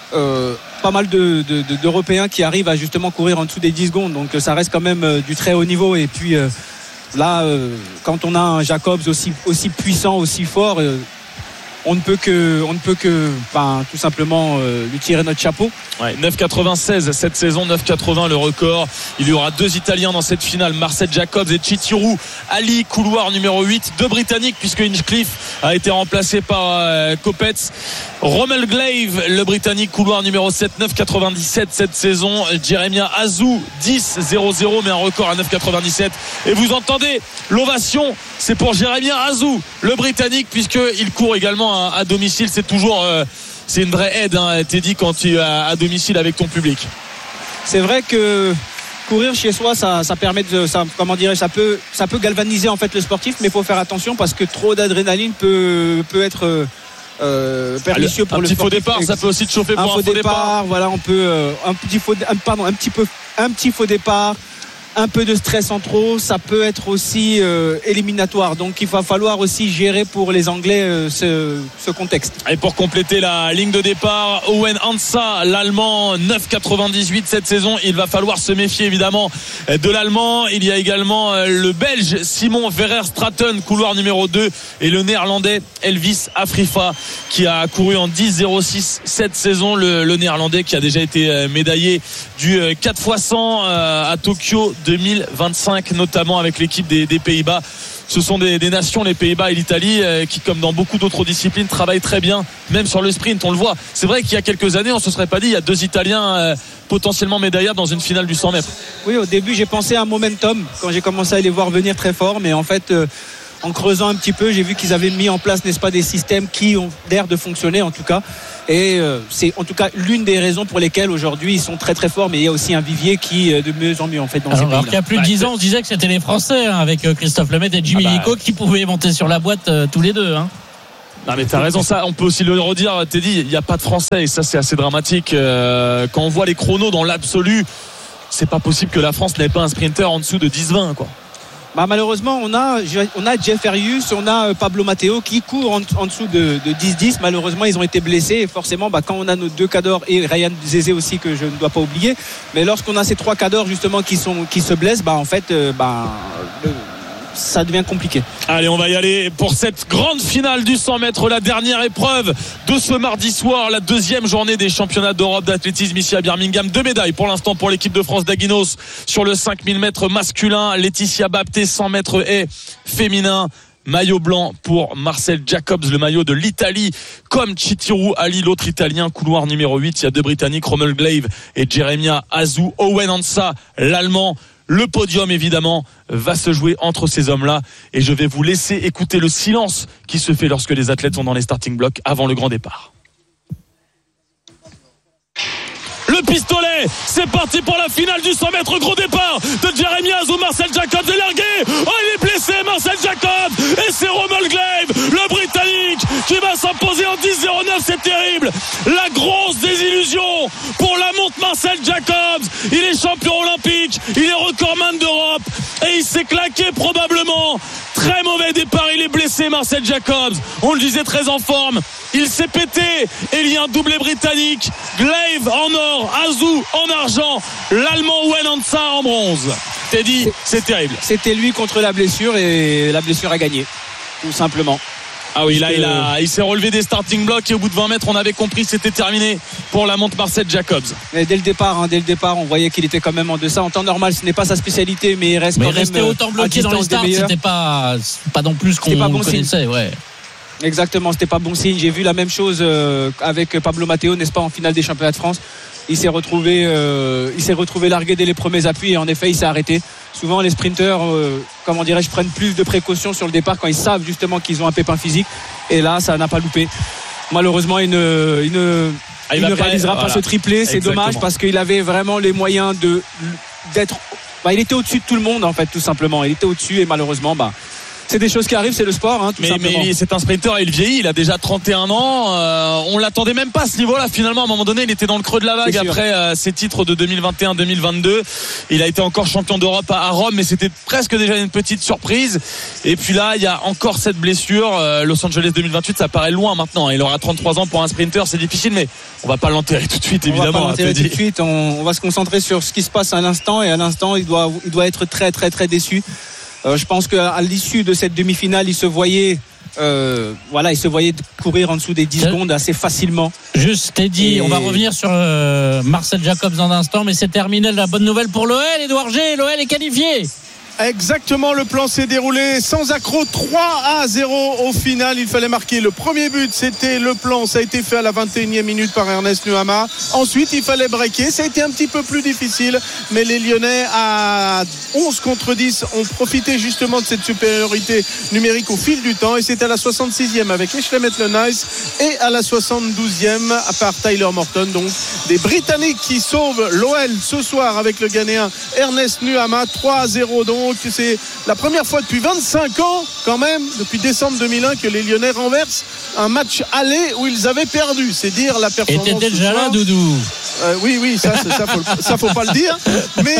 pas mal d'Européens qui arrivent à justement courir en dessous des 10 secondes. Donc ça reste quand même du très haut niveau. Et puis là, quand on a un Jacobs aussi puissant, aussi fort, on ne peut que tout simplement lui tirer notre chapeau. 9,96 cette saison, 9,80 le record. Il y aura 2 Italiens dans cette finale, Marcel Jacobs et Chitiru Ali, couloir numéro 8, 2 Britanniques puisque Hinchcliffe a été remplacé par Kopets. Rommel Glaive, le Britannique, couloir numéro 7, 9,97 cette saison. Jeremiah Azou, 10,00 mais un record à 9,97. Et vous entendez l'ovation, c'est pour Jeremiah Azou, le Britannique, puisqu'il court également à domicile. C'est toujours c'est une vraie aide, Teddy, quand tu es à domicile avec ton public. C'est vrai que courir chez soi, ça permet ça peut galvaniser en fait le sportif, mais il faut faire attention parce que trop d'adrénaline peut être pernicieux pour le sportif. Un petit faux départ, ça peut aussi te chauffer pour un faux départ. Voilà, on peut un petit faux départ, un peu de stress en trop, ça peut être aussi éliminatoire. Donc il va falloir aussi gérer pour les Anglais ce contexte. Et pour compléter la ligne de départ, Owen Hansa, l'Allemand, 9,98 cette saison. Il va falloir se méfier évidemment de l'Allemand. Il y a également le Belge Simon Verrer-Straten, couloir numéro 2, et le Néerlandais Elvis Afrifa qui a couru en 10,06 cette saison. Le Néerlandais qui a déjà été médaillé du 4x100 à Tokyo 2025, notamment avec l'équipe des Pays-Bas. Ce sont des nations, les Pays-Bas et l'Italie, qui, comme dans beaucoup d'autres disciplines, travaillent très bien, même sur le sprint, on le voit. C'est vrai qu'il y a quelques années, on ne se serait pas dit, il y a 2 Italiens potentiellement médaillables dans une finale du 100 mètres. Oui, au début, j'ai pensé à un momentum quand j'ai commencé à les voir venir très fort, mais en fait, en creusant un petit peu, j'ai vu qu'ils avaient mis en place, n'est-ce pas, des systèmes qui ont l'air de fonctionner en tout cas. Et c'est en tout cas l'une des raisons pour lesquelles aujourd'hui ils sont très très forts, mais il y a aussi un vivier qui de mieux en mieux en fait dans ces pays-là. Alors qu'il y a plus de 10 ans, on se disait que c'était les Français avec Christophe Lemaitre et Jimmy Vico qui pouvaient monter sur la boîte tous les deux. Non mais t'as raison, ça on peut aussi le redire, Teddy, il n'y a pas de Français et ça c'est assez dramatique. Quand on voit les chronos dans l'absolu, c'est pas possible que la France n'ait pas un sprinter en dessous de 10-20 quoi. Malheureusement on a Jeff Arius, on a Pablo Matteo qui courent en dessous de 10-10. Malheureusement ils ont été blessés et forcément quand on a nos 2 cadors et Ryan Zézé aussi que je ne dois pas oublier, mais lorsqu'on a ces 3 cadors justement qui se blessent, en fait ça devient compliqué. Allez, on va y aller pour cette grande finale du 100 mètres, la dernière épreuve de ce mardi soir, la 2e journée des championnats d'Europe d'athlétisme ici à Birmingham. 2 médailles pour l'instant pour l'équipe de France d'Aguinos sur le 5000 mètres masculin. Laetitia Bapté, 100 mètres haies féminin. Maillot blanc pour Marcel Jacobs, le maillot de l'Italie, comme Chitiru Ali, l'autre Italien, couloir numéro 8. Il y a 2 Britanniques, Rommel Glaive et Jeremia Azou. Owen Hansa, l'Allemand. Le podium, évidemment, va se jouer entre ces hommes-là. Et je vais vous laisser écouter le silence qui se fait lorsque les athlètes sont dans les starting blocks avant le grand départ. Le pistolet, c'est parti pour la finale du 100 mètres, gros départ de Jeremy Azou. Marcel Jacobs est largué, il est blessé, Marcel Jacobs, et c'est Rommel Glaive, le Britannique, qui va s'imposer en 10,09. C'est terrible, la grosse désillusion pour la montre Marcel Jacobs. Il est champion olympique, il est recordman d'Europe et il s'est claqué probablement. Très mauvais départ, il est blessé Marcel Jacobs, on le disait, très en forme, il s'est pété et il y a un doublé britannique, Glaive en or, Azou en argent, l'Allemand Owen Hansa en bronze. Teddy, c'est terrible. C'était lui contre la blessure et la blessure a gagné, tout simplement. Ah oui, là il s'est relevé des starting blocks et au bout de 20 mètres on avait compris que c'était terminé pour la montre Marcel Jacobs. Mais dès le départ on voyait qu'il était quand même en deçà. En temps normal ce n'est pas sa spécialité, mais il reste quand même rester autant bloqué dans les starts, c'était pas non plus ce qu'on connaissait. Ouais. Exactement, c'était pas bon signe. J'ai vu la même chose avec Pablo Matteo, n'est-ce pas, en finale des championnats de France. Il s'est retrouvé largué dès les premiers appuis et en effet il s'est arrêté. Souvent les sprinteurs prennent plus de précautions sur le départ quand ils savent justement qu'ils ont un pépin physique, et là ça n'a pas loupé. Malheureusement il ne réalisera pas ce triplé. C'est dommage parce qu'il avait vraiment les moyens d'être il était au-dessus de tout le monde en fait, tout simplement. Il était au-dessus et malheureusement c'est des choses qui arrivent, c'est le sport, tout simplement. Mais c'est un sprinter et il vieillit, il a déjà 31 ans. On l'attendait même pas à ce niveau-là. Finalement, à un moment donné, il était dans le creux de la vague après ses titres de 2021-2022. Il a été encore champion d'Europe à Rome, mais c'était presque déjà une petite surprise. Et puis là, il y a encore cette blessure. Los Angeles 2028, ça paraît loin maintenant. Il aura 33 ans pour un sprinter, c'est difficile, mais on va pas l'enterrer tout de suite, évidemment. On va pas l'enterrer tout de suite. On va se concentrer sur ce qui se passe à l'instant, et à l'instant, il doit être très, très, très déçu. Je pense qu'à l'issue de cette demi-finale, il se voyait courir en dessous des 10 secondes assez facilement. Juste Teddy, on va revenir sur Marcel Jacobs dans un instant, mais c'est terminé. La bonne nouvelle pour l'OL, Édouard G, l'OL est qualifié. Exactement, le plan s'est déroulé sans accroc, 3-0 au final. Il fallait marquer le premier but, c'était le plan, ça a été fait à la 21e minute par Ernest Nuama. Ensuite il fallait breaker, ça a été un petit peu plus difficile, mais les Lyonnais à 11-10 ont profité justement de cette supériorité numérique au fil du temps, et c'est à la 66e avec Eshlemet Lenice et à la 72e par Tyler Morton, donc des Britanniques qui sauvent l'OL ce soir avec le Ghanéen Ernest Nuama. 3-0 donc. C'est la première fois depuis 25 ans quand même, depuis décembre 2001, que les Lyonnais renversent un match aller où ils avaient perdu. C'est dire la performance. Et t'étais déjà là, Doudou. Oui, ça faut pas le dire. Mais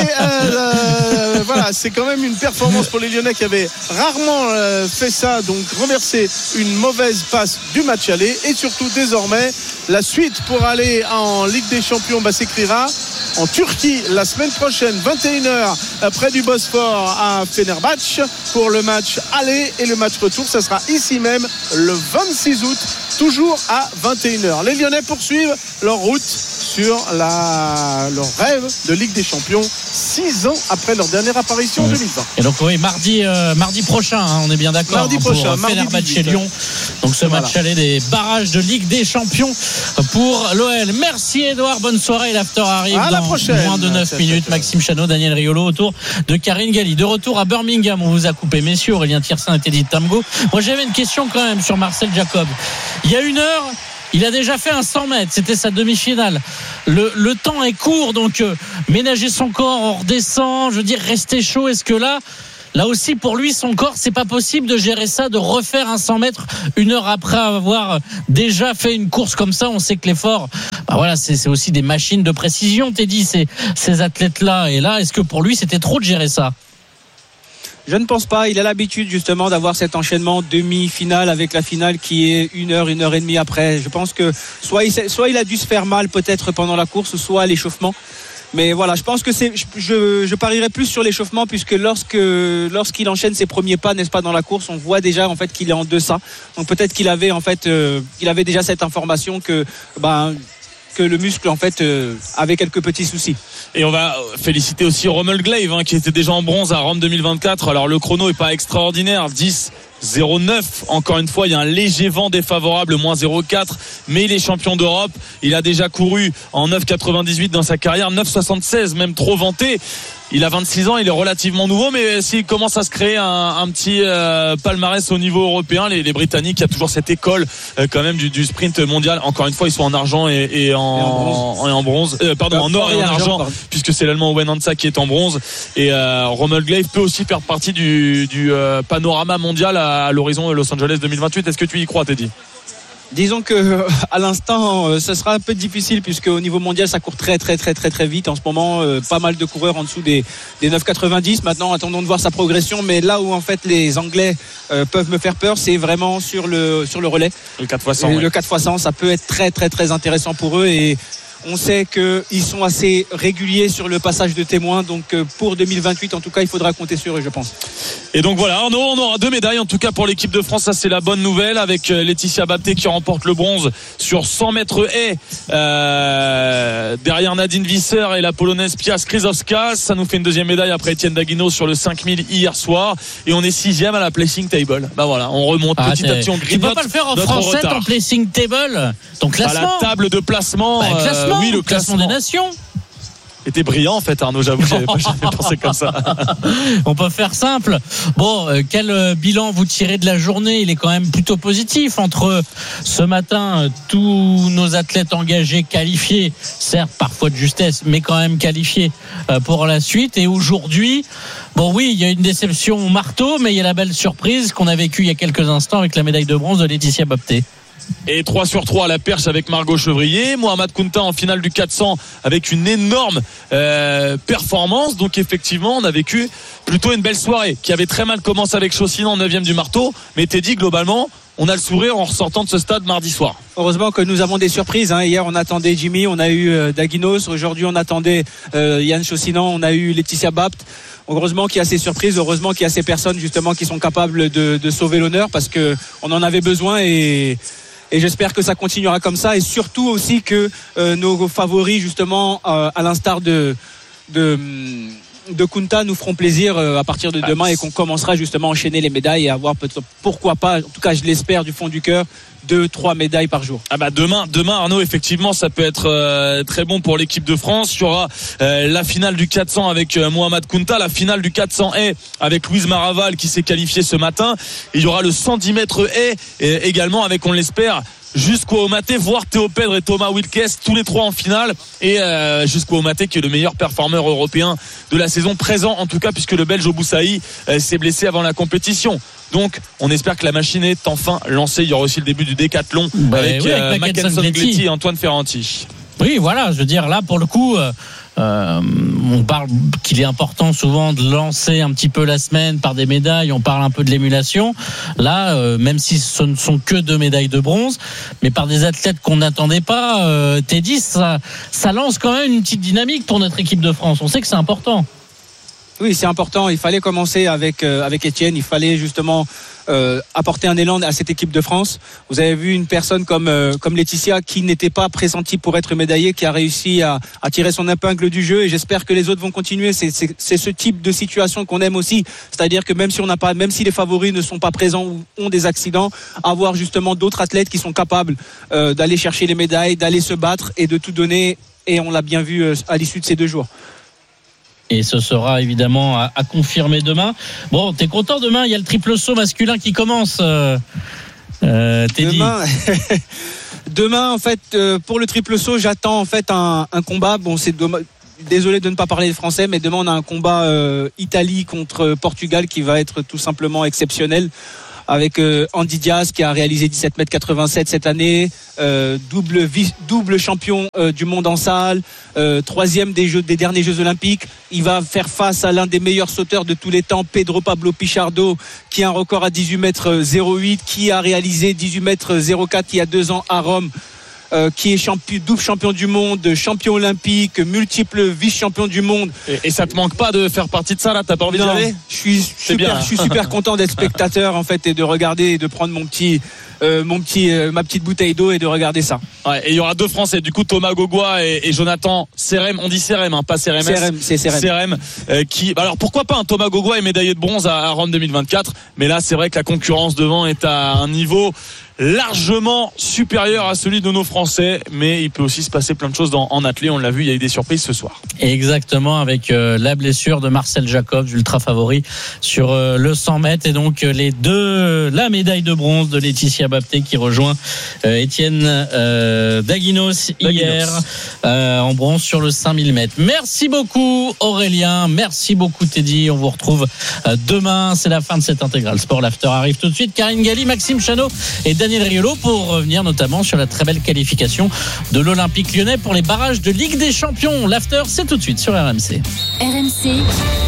voilà, c'est quand même une performance pour les Lyonnais qui avaient rarement fait ça. Donc renverser une mauvaise passe du match aller. Et surtout désormais, la suite pour aller en Ligue des Champions s'écrira en Turquie la semaine prochaine, 21h près du Bosphore à Fenerbahçe pour le match aller, et le match retour ça sera ici même le 26 août, toujours à 21h. Les Lyonnais poursuivent leur route sur leur rêve de Ligue des Champions 6 ans après leur dernière apparition en 2020. Et donc oui, mardi prochain, on est bien d'accord. Mardi prochain, pour Fenerbahçe et Lyon. Donc ce match aller des barrages de Ligue des Champions pour l'OL. Merci Edouard, bonne soirée. L'after arrive dans moins de 9 minutes. Maxime Chanot, Daniel Riolo autour de Karine Galli. De retour à Birmingham, on vous a coupé, messieurs, Aurélien Thirsin et Teddy Tamgo. Moi j'avais une question quand même sur Marcel Jacob. Il y a une heure, il a déjà fait un 100 mètres, c'était sa demi-finale. Le temps est court, donc ménager son corps, on redescend, je veux dire rester chaud. Est-ce que là aussi pour lui, son corps, c'est pas possible de gérer ça, de refaire un 100 mètres une heure après avoir déjà fait une course comme ça? On sait que l'effort, voilà, c'est aussi des machines de précision, Teddy, ces athlètes-là. Et là, est-ce que pour lui, c'était trop de gérer ça? Je ne pense pas. Il a l'habitude justement d'avoir cet enchaînement demi-finale avec la finale qui est une heure et demie après. Je pense que soit il a dû se faire mal peut-être pendant la course, soit à l'échauffement. Mais voilà, je pense que je parierais plus sur l'échauffement, puisque lorsqu'il enchaîne ses premiers pas, n'est-ce pas, dans la course, on voit déjà en fait qu'il est en deçà. Donc peut-être qu'il avait déjà cette information que le muscle en fait avait quelques petits soucis. Et on va féliciter aussi Rommel Glaive qui était déjà en bronze à Rome 2024. Alors le chrono est pas extraordinaire, 10-09. Encore une fois, il y a un léger vent défavorable, moins 0,4, mais il est champion d'Europe. Il a déjà couru en 9,98 dans sa carrière, 9,76 même trop vanté. Il a 26 ans, il est relativement nouveau, mais s'il commence à se créer un petit palmarès au niveau européen, les Britanniques, il y a toujours cette école quand même du sprint mondial. Encore une fois, ils sont en argent et en bronze. En or et en argent, puisque c'est l'Allemand Owen Hansa qui est en bronze. Et Rommel Glaive peut aussi faire partie du panorama mondial à l'horizon Los Angeles 2028. Est-ce que tu y crois, Teddy? Disons que à l'instant, ce sera un peu difficile, puisque au niveau mondial, ça court très très très très très vite en ce moment. Pas mal de coureurs en dessous des 9,90. Maintenant, attendons de voir sa progression. Mais là où en fait les Anglais peuvent me faire peur, c'est vraiment sur le relais. Le 4x100. Le 4x100, ça peut être très très très intéressant pour eux, et on sait qu'ils sont assez réguliers sur le passage de témoins. Donc pour 2028, en tout cas, il faudra compter sur eux, je pense. Et donc voilà, Arnaud, on aura 2 médailles en tout cas pour l'équipe de France. Ça, c'est la bonne nouvelle, avec Laetitia Bapté qui remporte le bronze sur 100 mètres haies derrière Nadine Visser et la polonaise Pia Skrzydowska. Ça nous fait une deuxième médaille après Étienne Daguinos sur le 5000 hier soir, et on est 6e à la placing table. Voilà, on remonte petit à petit, on grignote. Tu peux pas le faire en français, ton placing table, ton classement. La table de placement. Oui, le classement des nations. Était brillant en fait, Arnaud, j'avoue, j'avais pensé comme ça. On peut faire simple. Bon, quel bilan vous tirez de la journée? Il est quand même plutôt positif. Entre ce matin, tous nos athlètes engagés qualifiés, certes parfois de justesse, mais quand même qualifiés pour la suite. Et aujourd'hui, bon oui, il y a une déception au marteau, mais il y a la belle surprise qu'on a vécue il y a quelques instants avec la médaille de bronze de Laetitia Bapté. Et 3 sur 3 à la perche avec Margot Chevrier. Mohamed Kounta en finale du 400 avec une énorme performance. Donc effectivement, on a vécu plutôt une belle soirée qui avait très mal commencé avec Chaussina en 9e du marteau. Mais t'es dit, globalement, on a le sourire en ressortant de ce stade mardi soir. Heureusement que nous avons des surprises. Hier, on attendait Jimmy, on a eu Daguinos. Aujourd'hui, on attendait Yann Chaussinan, on a eu Laetitia Bapt. Heureusement qu'il y a ces surprises, heureusement qu'il y a ces personnes justement qui sont capables de sauver l'honneur, parce qu'on en avait besoin, et j'espère que ça continuera comme ça, et surtout aussi que nos favoris justement à l'instar de Kounta nous feront plaisir à partir de demain, et qu'on commencera justement à enchaîner les médailles et avoir pourquoi pas, en tout cas je l'espère du fond du cœur, 2-3 médailles par jour. Demain Arnaud, effectivement ça peut être très bon pour l'équipe de France. Il y aura la finale du 400 avec Mohamed Kounta, la finale du 400 haies avec Louise Maraval qui s'est qualifiée ce matin, et il y aura le 110 mètres haies également avec, on l'espère, jusqu'au Maté, voire Théo Pedre et Thomas Wilkes, tous les trois en finale, et jusqu'au Maté qui est le meilleur performeur européen de la saison présent, en tout cas, puisque le Belge Oboussaï s'est blessé avant la compétition. Donc on espère que la machine est enfin lancée. Il y aura aussi le début du décathlon avec Mackenson Gletti et Antoine Ferranti. Oui, voilà, je veux dire, là pour le coup on parle qu'il est important souvent de lancer un petit peu la semaine par des médailles, on parle un peu de l'émulation. Là, même si ce ne sont que 2 médailles de bronze, mais par des athlètes qu'on n'attendait pas, Teddy, ça lance quand même une petite dynamique pour notre équipe de France. On sait que c'est important. Oui, c'est important. Il fallait commencer avec Étienne. Il fallait justement apporter un élan à cette équipe de France. Vous avez vu une personne comme Laetitia qui n'était pas pressentie pour être médaillée, qui a réussi à tirer son épingle du jeu, et j'espère que les autres vont continuer. C'est ce type de situation qu'on aime aussi. C'est-à-dire que même si les favoris ne sont pas présents ou ont des accidents, avoir justement d'autres athlètes qui sont capables d'aller chercher les médailles, d'aller se battre et de tout donner. Et on l'a bien vu à l'issue de ces 2 jours. Et ce sera évidemment à confirmer demain. Bon, t'es content demain? Il y a le triple saut masculin qui commence. Teddy. Demain, en fait, pour le triple saut, j'attends en fait un combat. Bon, c'est désolé de ne pas parler français, mais demain on a un combat Italie contre Portugal qui va être tout simplement exceptionnel. Avec Andy Diaz qui a réalisé 17,87 m cette année, double champion du monde en salle, 3e des derniers Jeux Olympiques. Il va faire face à l'un des meilleurs sauteurs de tous les temps, Pedro Pablo Pichardo, qui a un record à 18,08 m, qui a réalisé 18,04 m il y a 2 ans à Rome. Qui est double champion du monde, champion olympique, multiple vice-champion du monde. Et ça te manque pas de faire partie de ça là? T'as pas envie d'y aller? Je suis super content d'être spectateur en fait et de regarder et de prendre ma petite bouteille d'eau et de regarder ça. Ouais, et il y aura 2 Français, du coup Thomas Gogua et Jonathan Serem. On dit Serem, pas CRMS. C'est Serem. Alors pourquoi pas un Thomas Gogua est médaillé de bronze à Rome 2024, mais là c'est vrai que la concurrence devant est à un niveau largement supérieur à celui de nos Français, mais il peut aussi se passer plein de choses en athlée. On l'a vu, il y a eu des surprises ce soir. Exactement, avec la blessure de Marcel Jacobs, ultra favori sur le 100 mètres, et donc la médaille de bronze de Laetitia Bapté qui rejoint Étienne Daguinos hier en bronze sur le 5000 mètres. Merci beaucoup Aurélien, merci beaucoup Teddy. On vous retrouve demain, c'est la fin de cette intégrale sport. L'after arrive tout de suite. Karine Galli, Maxime Chanot et Daniel Riolo pour revenir notamment sur la très belle qualification de l'Olympique Lyonnais pour les barrages de Ligue des Champions. L'after, c'est tout de suite sur RMC. RMC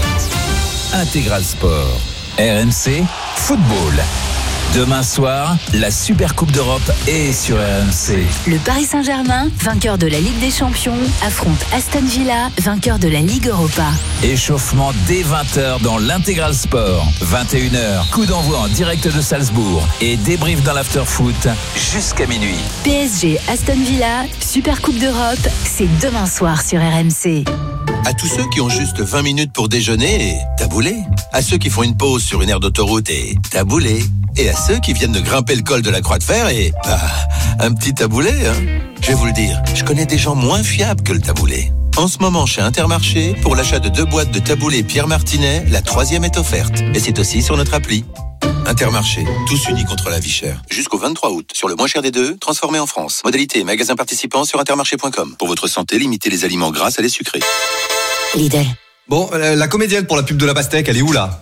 Intégral Sport. RMC Football. Demain soir, la Super Coupe d'Europe est sur RMC. Le Paris Saint-Germain, vainqueur de la Ligue des Champions, affronte Aston Villa, vainqueur de la Ligue Europa. Échauffement dès 20h dans l'Intégral Sport. 21h, coup d'envoi en direct de Salzbourg et débrief dans l'after-foot jusqu'à minuit. PSG Aston Villa, Super Coupe d'Europe, c'est demain soir sur RMC. À tous ceux qui ont juste 20 minutes pour déjeuner et taboulé. À ceux qui font une pause sur une aire d'autoroute et taboulé. Et à ceux qui viennent de grimper le col de la Croix de Fer et un petit taboulé. Je vais vous le dire, je connais des gens moins fiables que le taboulé. En ce moment, chez Intermarché, pour l'achat de 2 boîtes de taboulé Pierre Martinet, la 3e est offerte. Et c'est aussi sur notre appli. Intermarché, tous unis contre la vie chère. Jusqu'au 23 août, sur le moins cher des 2, transformé en France. Modalité et magasin participant sur intermarché.com. Pour votre santé, limitez les aliments gras à les sucrés. Lidl. Bon, la comédienne pour la pub de la pastèque, elle est où là?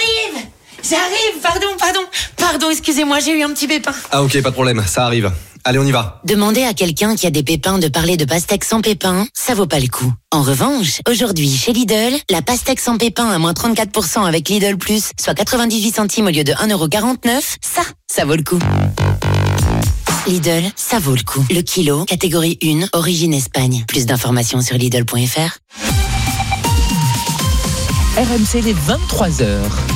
J'arrive, pardon, excusez-moi, j'ai eu un petit pépin. Ah ok, pas de problème, ça arrive. Allez, on y va. Demander à quelqu'un qui a des pépins de parler de pastèque sans pépins, ça vaut pas le coup. En revanche, aujourd'hui, chez Lidl, la pastèque sans pépins à moins 34% avec Lidl Plus, soit 98 centimes au lieu de 1,49€, ça vaut le coup. Lidl, ça vaut le coup. Le kilo, catégorie 1, origine Espagne. Plus d'informations sur Lidl.fr. RMC, les 23h.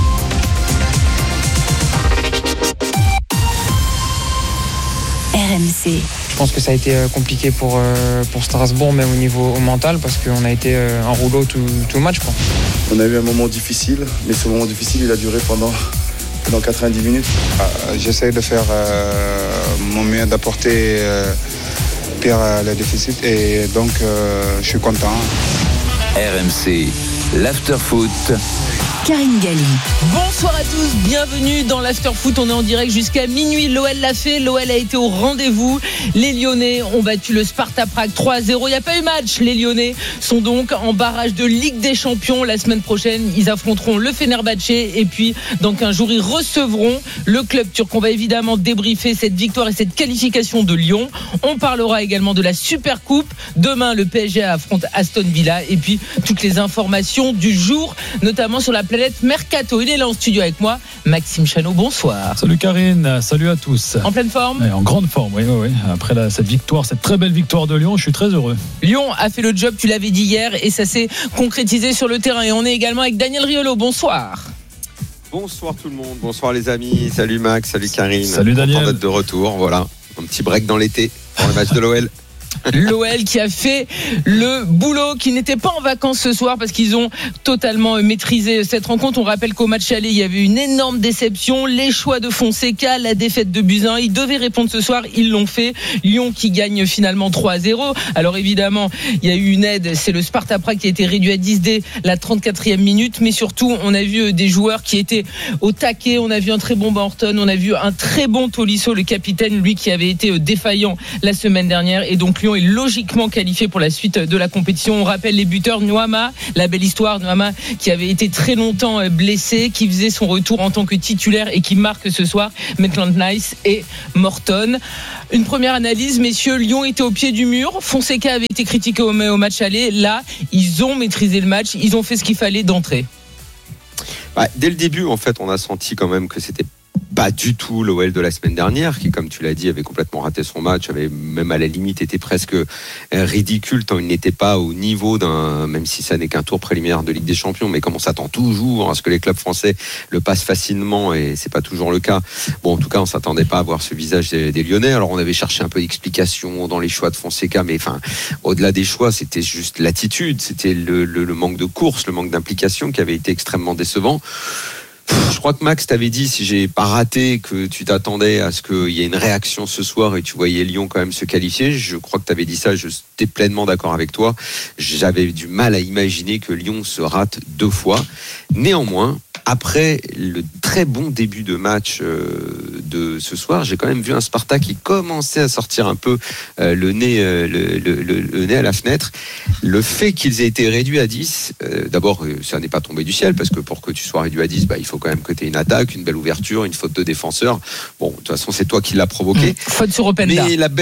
RMC. Je pense que ça a été compliqué pour Strasbourg, même au niveau mental, parce qu'on a été en rouleau tout le match, quoi. On a eu un moment difficile, mais ce moment difficile, il a duré pendant 90 minutes. J'essaie de faire mon mieux, d'apporter pire le déficit, et donc je suis content. RMC, l'after-foot. Karine Galli. Bonsoir à tous, bienvenue dans l'After Foot. On est en direct jusqu'à minuit. L'OL l'a fait, l'OL a été au rendez-vous. Les Lyonnais ont battu le Sparta Prague 3-0. Il n'y a pas eu match. Les Lyonnais sont donc en barrage de Ligue des Champions. La semaine prochaine, ils affronteront le Fenerbahçe et puis dans 15 jours, ils recevront le club turc. On va évidemment débriefer cette victoire et cette qualification de Lyon. On parlera également de la Super Coupe. Demain, le PSG affronte Aston Villa et puis toutes les informations du jour, notamment sur la planète Mercato. Il est là en studio avec moi, Maxime Chanot, bonsoir. Salut Karine, salut à tous. En pleine forme ? En grande forme, oui. Après cette victoire, cette très belle victoire de Lyon, je suis très heureux. Lyon a fait le job, tu l'avais dit hier, et ça s'est concrétisé sur le terrain. Et on est également avec Daniel Riolo, bonsoir. Bonsoir tout le monde, bonsoir les amis, salut Max, salut Karine. Salut Daniel. Content d'être de retour, voilà, un petit break dans l'été pour le match de l'OL. L'OL qui a fait le boulot, qui n'était pas en vacances ce soir parce qu'ils ont totalement maîtrisé cette rencontre. On rappelle qu'au match aller, il y avait une énorme déception, les choix de Fonseca, la défaite de Buzyn. Ils devaient répondre ce soir, ils l'ont fait. Lyon qui gagne finalement 3-0. Alors évidemment, il y a eu une aide, c'est le Sparta Prague qui a été réduit à 10 dès la 34e minute, mais surtout on a vu des joueurs qui étaient au taquet. On a vu un très bon Morton, on a vu un très bon Tolisso, le capitaine, lui qui avait été défaillant la semaine dernière, et donc Lyon est logiquement qualifié pour la suite de la compétition. On rappelle les buteurs: Nuama, la belle histoire, Nuama qui avait été très longtemps blessé, qui faisait son retour en tant que titulaire et qui marque ce soir, Maitland-Niles et Morton. Une première analyse, messieurs, Lyon était au pied du mur, Fonseca avait été critiqué au match aller, là ils ont maîtrisé le match, ils ont fait ce qu'il fallait d'entrée. Dès le début, en fait, on a senti quand même que c'était pas du tout l'OL de la semaine dernière, qui, comme tu l'as dit, avait complètement raté son match, avait même à la limite été presque ridicule tant il n'était pas au niveau d'un, même si ça n'est qu'un tour préliminaire de Ligue des Champions, mais comme on s'attend toujours à ce que les clubs français le passent facilement, et c'est pas toujours le cas. Bon, en tout cas, on s'attendait pas à voir ce visage des Lyonnais. Alors, on avait cherché un peu d'explication dans les choix de Fonseca, mais enfin, au-delà des choix, c'était juste l'attitude, c'était le manque de course, le manque d'implication qui avait été extrêmement décevant. Je crois que Max t'avait dit, si j'ai pas raté, que tu t'attendais à ce qu'il y ait une réaction ce soir et tu voyais Lyon quand même se qualifier. Je crois que t'avais dit ça, j'étais pleinement d'accord avec toi. J'avais du mal à imaginer que Lyon se rate 2 fois. Néanmoins, après le très bon début de match de ce soir, j'ai quand même vu un Sparta qui commençait à sortir un peu le nez à la fenêtre. Le fait qu'ils aient été réduits à 10, d'abord, ça n'est pas tombé du ciel, parce que pour que tu sois réduit à 10, il faut quand même que tu aies une attaque, une belle ouverture, une faute de défenseur. Bon, de toute façon, c'est toi qui l'as provoqué. Faute sur Openda.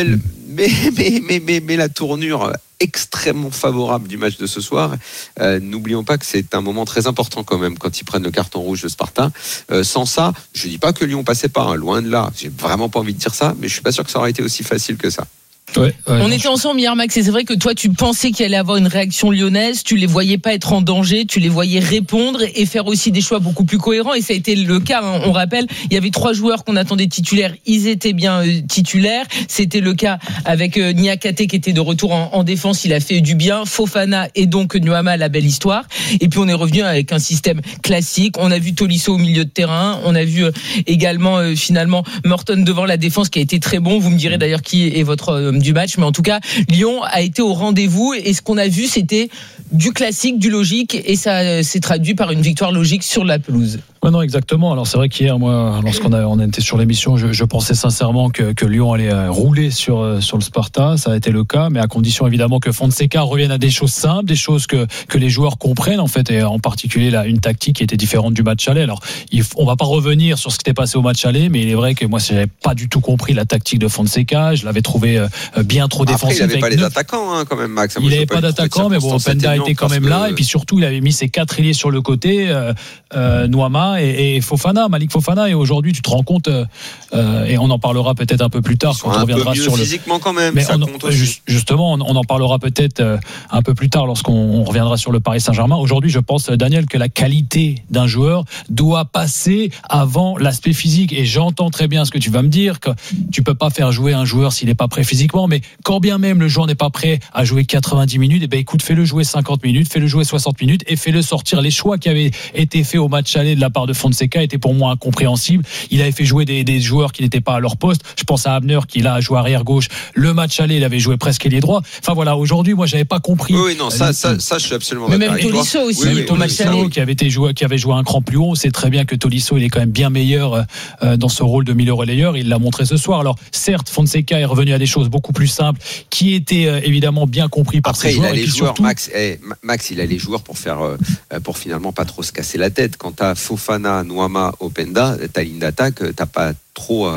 Mais la tournure extrêmement favorable du match de ce soir, n'oublions pas que c'est un moment très important quand même quand ils prennent le carton rouge de Sparta. Sans ça, je dis pas que Lyon passait pas, loin de là, j'ai vraiment pas envie de dire ça, mais je suis pas sûr que ça aurait été aussi facile que ça. On était ensemble hier, Max, et c'est vrai que toi tu pensais qu'il allait avoir une réaction lyonnaise, tu les voyais pas être en danger, tu les voyais répondre et faire aussi des choix beaucoup plus cohérents, et ça a été le cas, hein. On rappelle, il y avait 3 joueurs qu'on attendait titulaires, ils étaient bien titulaires, c'était le cas avec Niakate qui était de retour en défense, il a fait du bien, Fofana et donc Nuama, la belle histoire, et puis on est revenu avec un système classique, on a vu Tolisso au milieu de terrain, on a vu également finalement Morton devant la défense qui a été très bon, vous me direz d'ailleurs qui est votre du match, mais en tout cas Lyon a été au rendez-vous, et ce qu'on a vu c'était du classique, du logique, et ça s'est traduit par une victoire logique sur la pelouse. Ouais, non, exactement. Alors c'est vrai qu'hier, moi, lorsqu'on était sur l'émission, je pensais sincèrement que Lyon allait rouler sur le Sparta. Ça a été le cas, mais à condition évidemment que Fonseca revienne à des choses simples, des choses que les joueurs comprennent en fait, et en particulier là, une tactique qui était différente du match aller. Alors on va pas revenir sur ce qui était passé au match aller, mais il est vrai que moi j'avais pas du tout compris la tactique de Fonseca. Je l'avais trouvé bien trop défensif. Après, il n'avait pas les attaquants quand même, Max. Il n'avait pas d'attaquants, mais bon, Openda était quand même là, et puis surtout il avait mis ses 4 ailiers sur le côté, Nuama et Fofana, Malik Fofana, et aujourd'hui tu te rends compte, et on en parlera peut-être un peu plus tard quand on reviendra sur le physiquement quand même, mais ça compte aussi. Justement on en parlera peut-être un peu plus tard lorsqu'on reviendra sur le Paris Saint-Germain. Aujourd'hui je pense, Daniel, que la qualité d'un joueur doit passer avant l'aspect physique, et j'entends très bien ce que tu vas me dire, que tu peux pas faire jouer un joueur s'il n'est pas prêt physiquement, mais quand bien même le joueur n'est pas prêt à jouer 90 minutes, et ben écoute, fais-le jouer 50 minutes, fais-le jouer 60 minutes et fais-le sortir. Les choix qui avaient été faits au match aller de la part de Fonseca était pour moi incompréhensible. Il avait fait jouer des joueurs qui n'étaient pas à leur poste. Je pense à Abner qui là a joué arrière gauche. Le match aller, il avait joué presque ailier droit. Enfin voilà, aujourd'hui, moi j'avais pas compris. Oui, non, ça je suis absolument mais d'accord. Même Tolisso aussi, Tolisso qui avait joué un cran plus haut. C'est très bien que Tolisso il est quand même bien meilleur dans ce rôle de milieu relayeur. Il l'a montré ce soir. Alors certes, Fonseca est revenu à des choses beaucoup plus simples, qui étaient évidemment bien compris par ses joueurs. Après, il a les joueurs, surtout... Max, il a les joueurs pour finalement pas trop se casser la tête. Quand t'as Fofana, Nuama, Openda, ta ligne d'attaque, t'as pas trop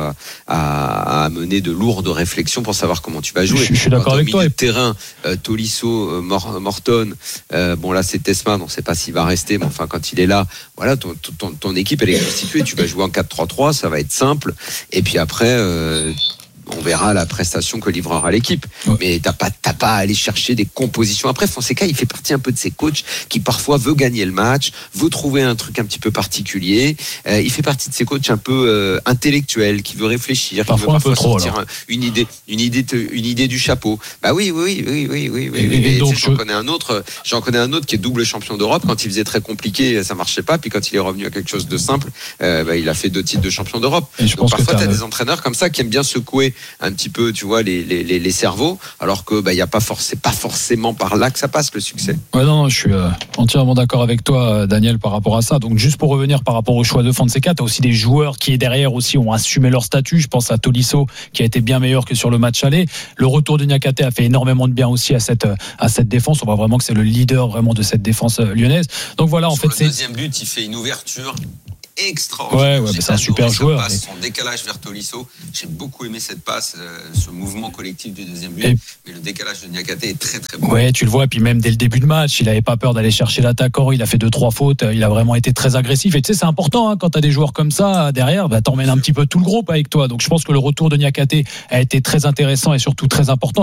à mener de lourdes réflexions pour savoir comment tu vas jouer. Je suis d'accord avec toi. Milieu de terrain, Tolisso, Morton, bon là c'est Tesman, on ne sait pas s'il va rester, mais enfin quand il est là, voilà, ton équipe elle est constituée. Tu vas jouer en 4-3-3, ça va être simple. Et puis après. On verra la prestation que livrera l'équipe. Mais t'as pas à aller chercher des compositions. Après, Fonseca, il fait partie un peu de ces coachs qui parfois veut gagner le match, veut trouver un truc un petit peu particulier. Il fait partie de ces coachs un peu intellectuels, qui veut réfléchir, qui veut parfois sortir une idée du chapeau. Bah oui. Et donc, j'en connais un autre qui est double champion d'Europe. Quand il faisait très compliqué, ça marchait pas. Puis quand il est revenu à quelque chose de simple, il a fait 2 titres de champion d'Europe. Donc parfois, t'as des entraîneurs comme ça qui aiment bien secouer un petit peu, tu vois, les cerveaux, alors que y a pas forcément par là que ça passe le succès. Ouais, non, je suis entièrement d'accord avec toi, Daniel, par rapport à ça. Donc juste pour revenir par rapport au choix de Fonseca, t'as aussi des joueurs qui derrière aussi ont assumé leur statut. Je pense à Tolisso qui a été bien meilleur que sur le match aller. Le retour de Niakhaté a fait énormément de bien aussi à cette défense. On voit vraiment que c'est le leader vraiment de cette défense lyonnaise. Donc voilà, sur le deuxième but, il fait une ouverture extraordinaire. Ouais, c'est un super joueur. Passe, son décalage vers Tolisso, j'ai beaucoup aimé cette passe, ce mouvement collectif du deuxième but. Mais le décalage de Niakhaté est très très bon. Ouais, tu le vois. Et puis même dès le début de match, il n'avait pas peur d'aller chercher l'attaquant. Il a fait 2-3 fautes. Il a vraiment été très agressif. Et tu sais, c'est important quand tu as des joueurs comme ça derrière, t'emmènes un petit peu tout le groupe avec toi. Donc je pense que le retour de Niakhaté a été très intéressant et surtout très important.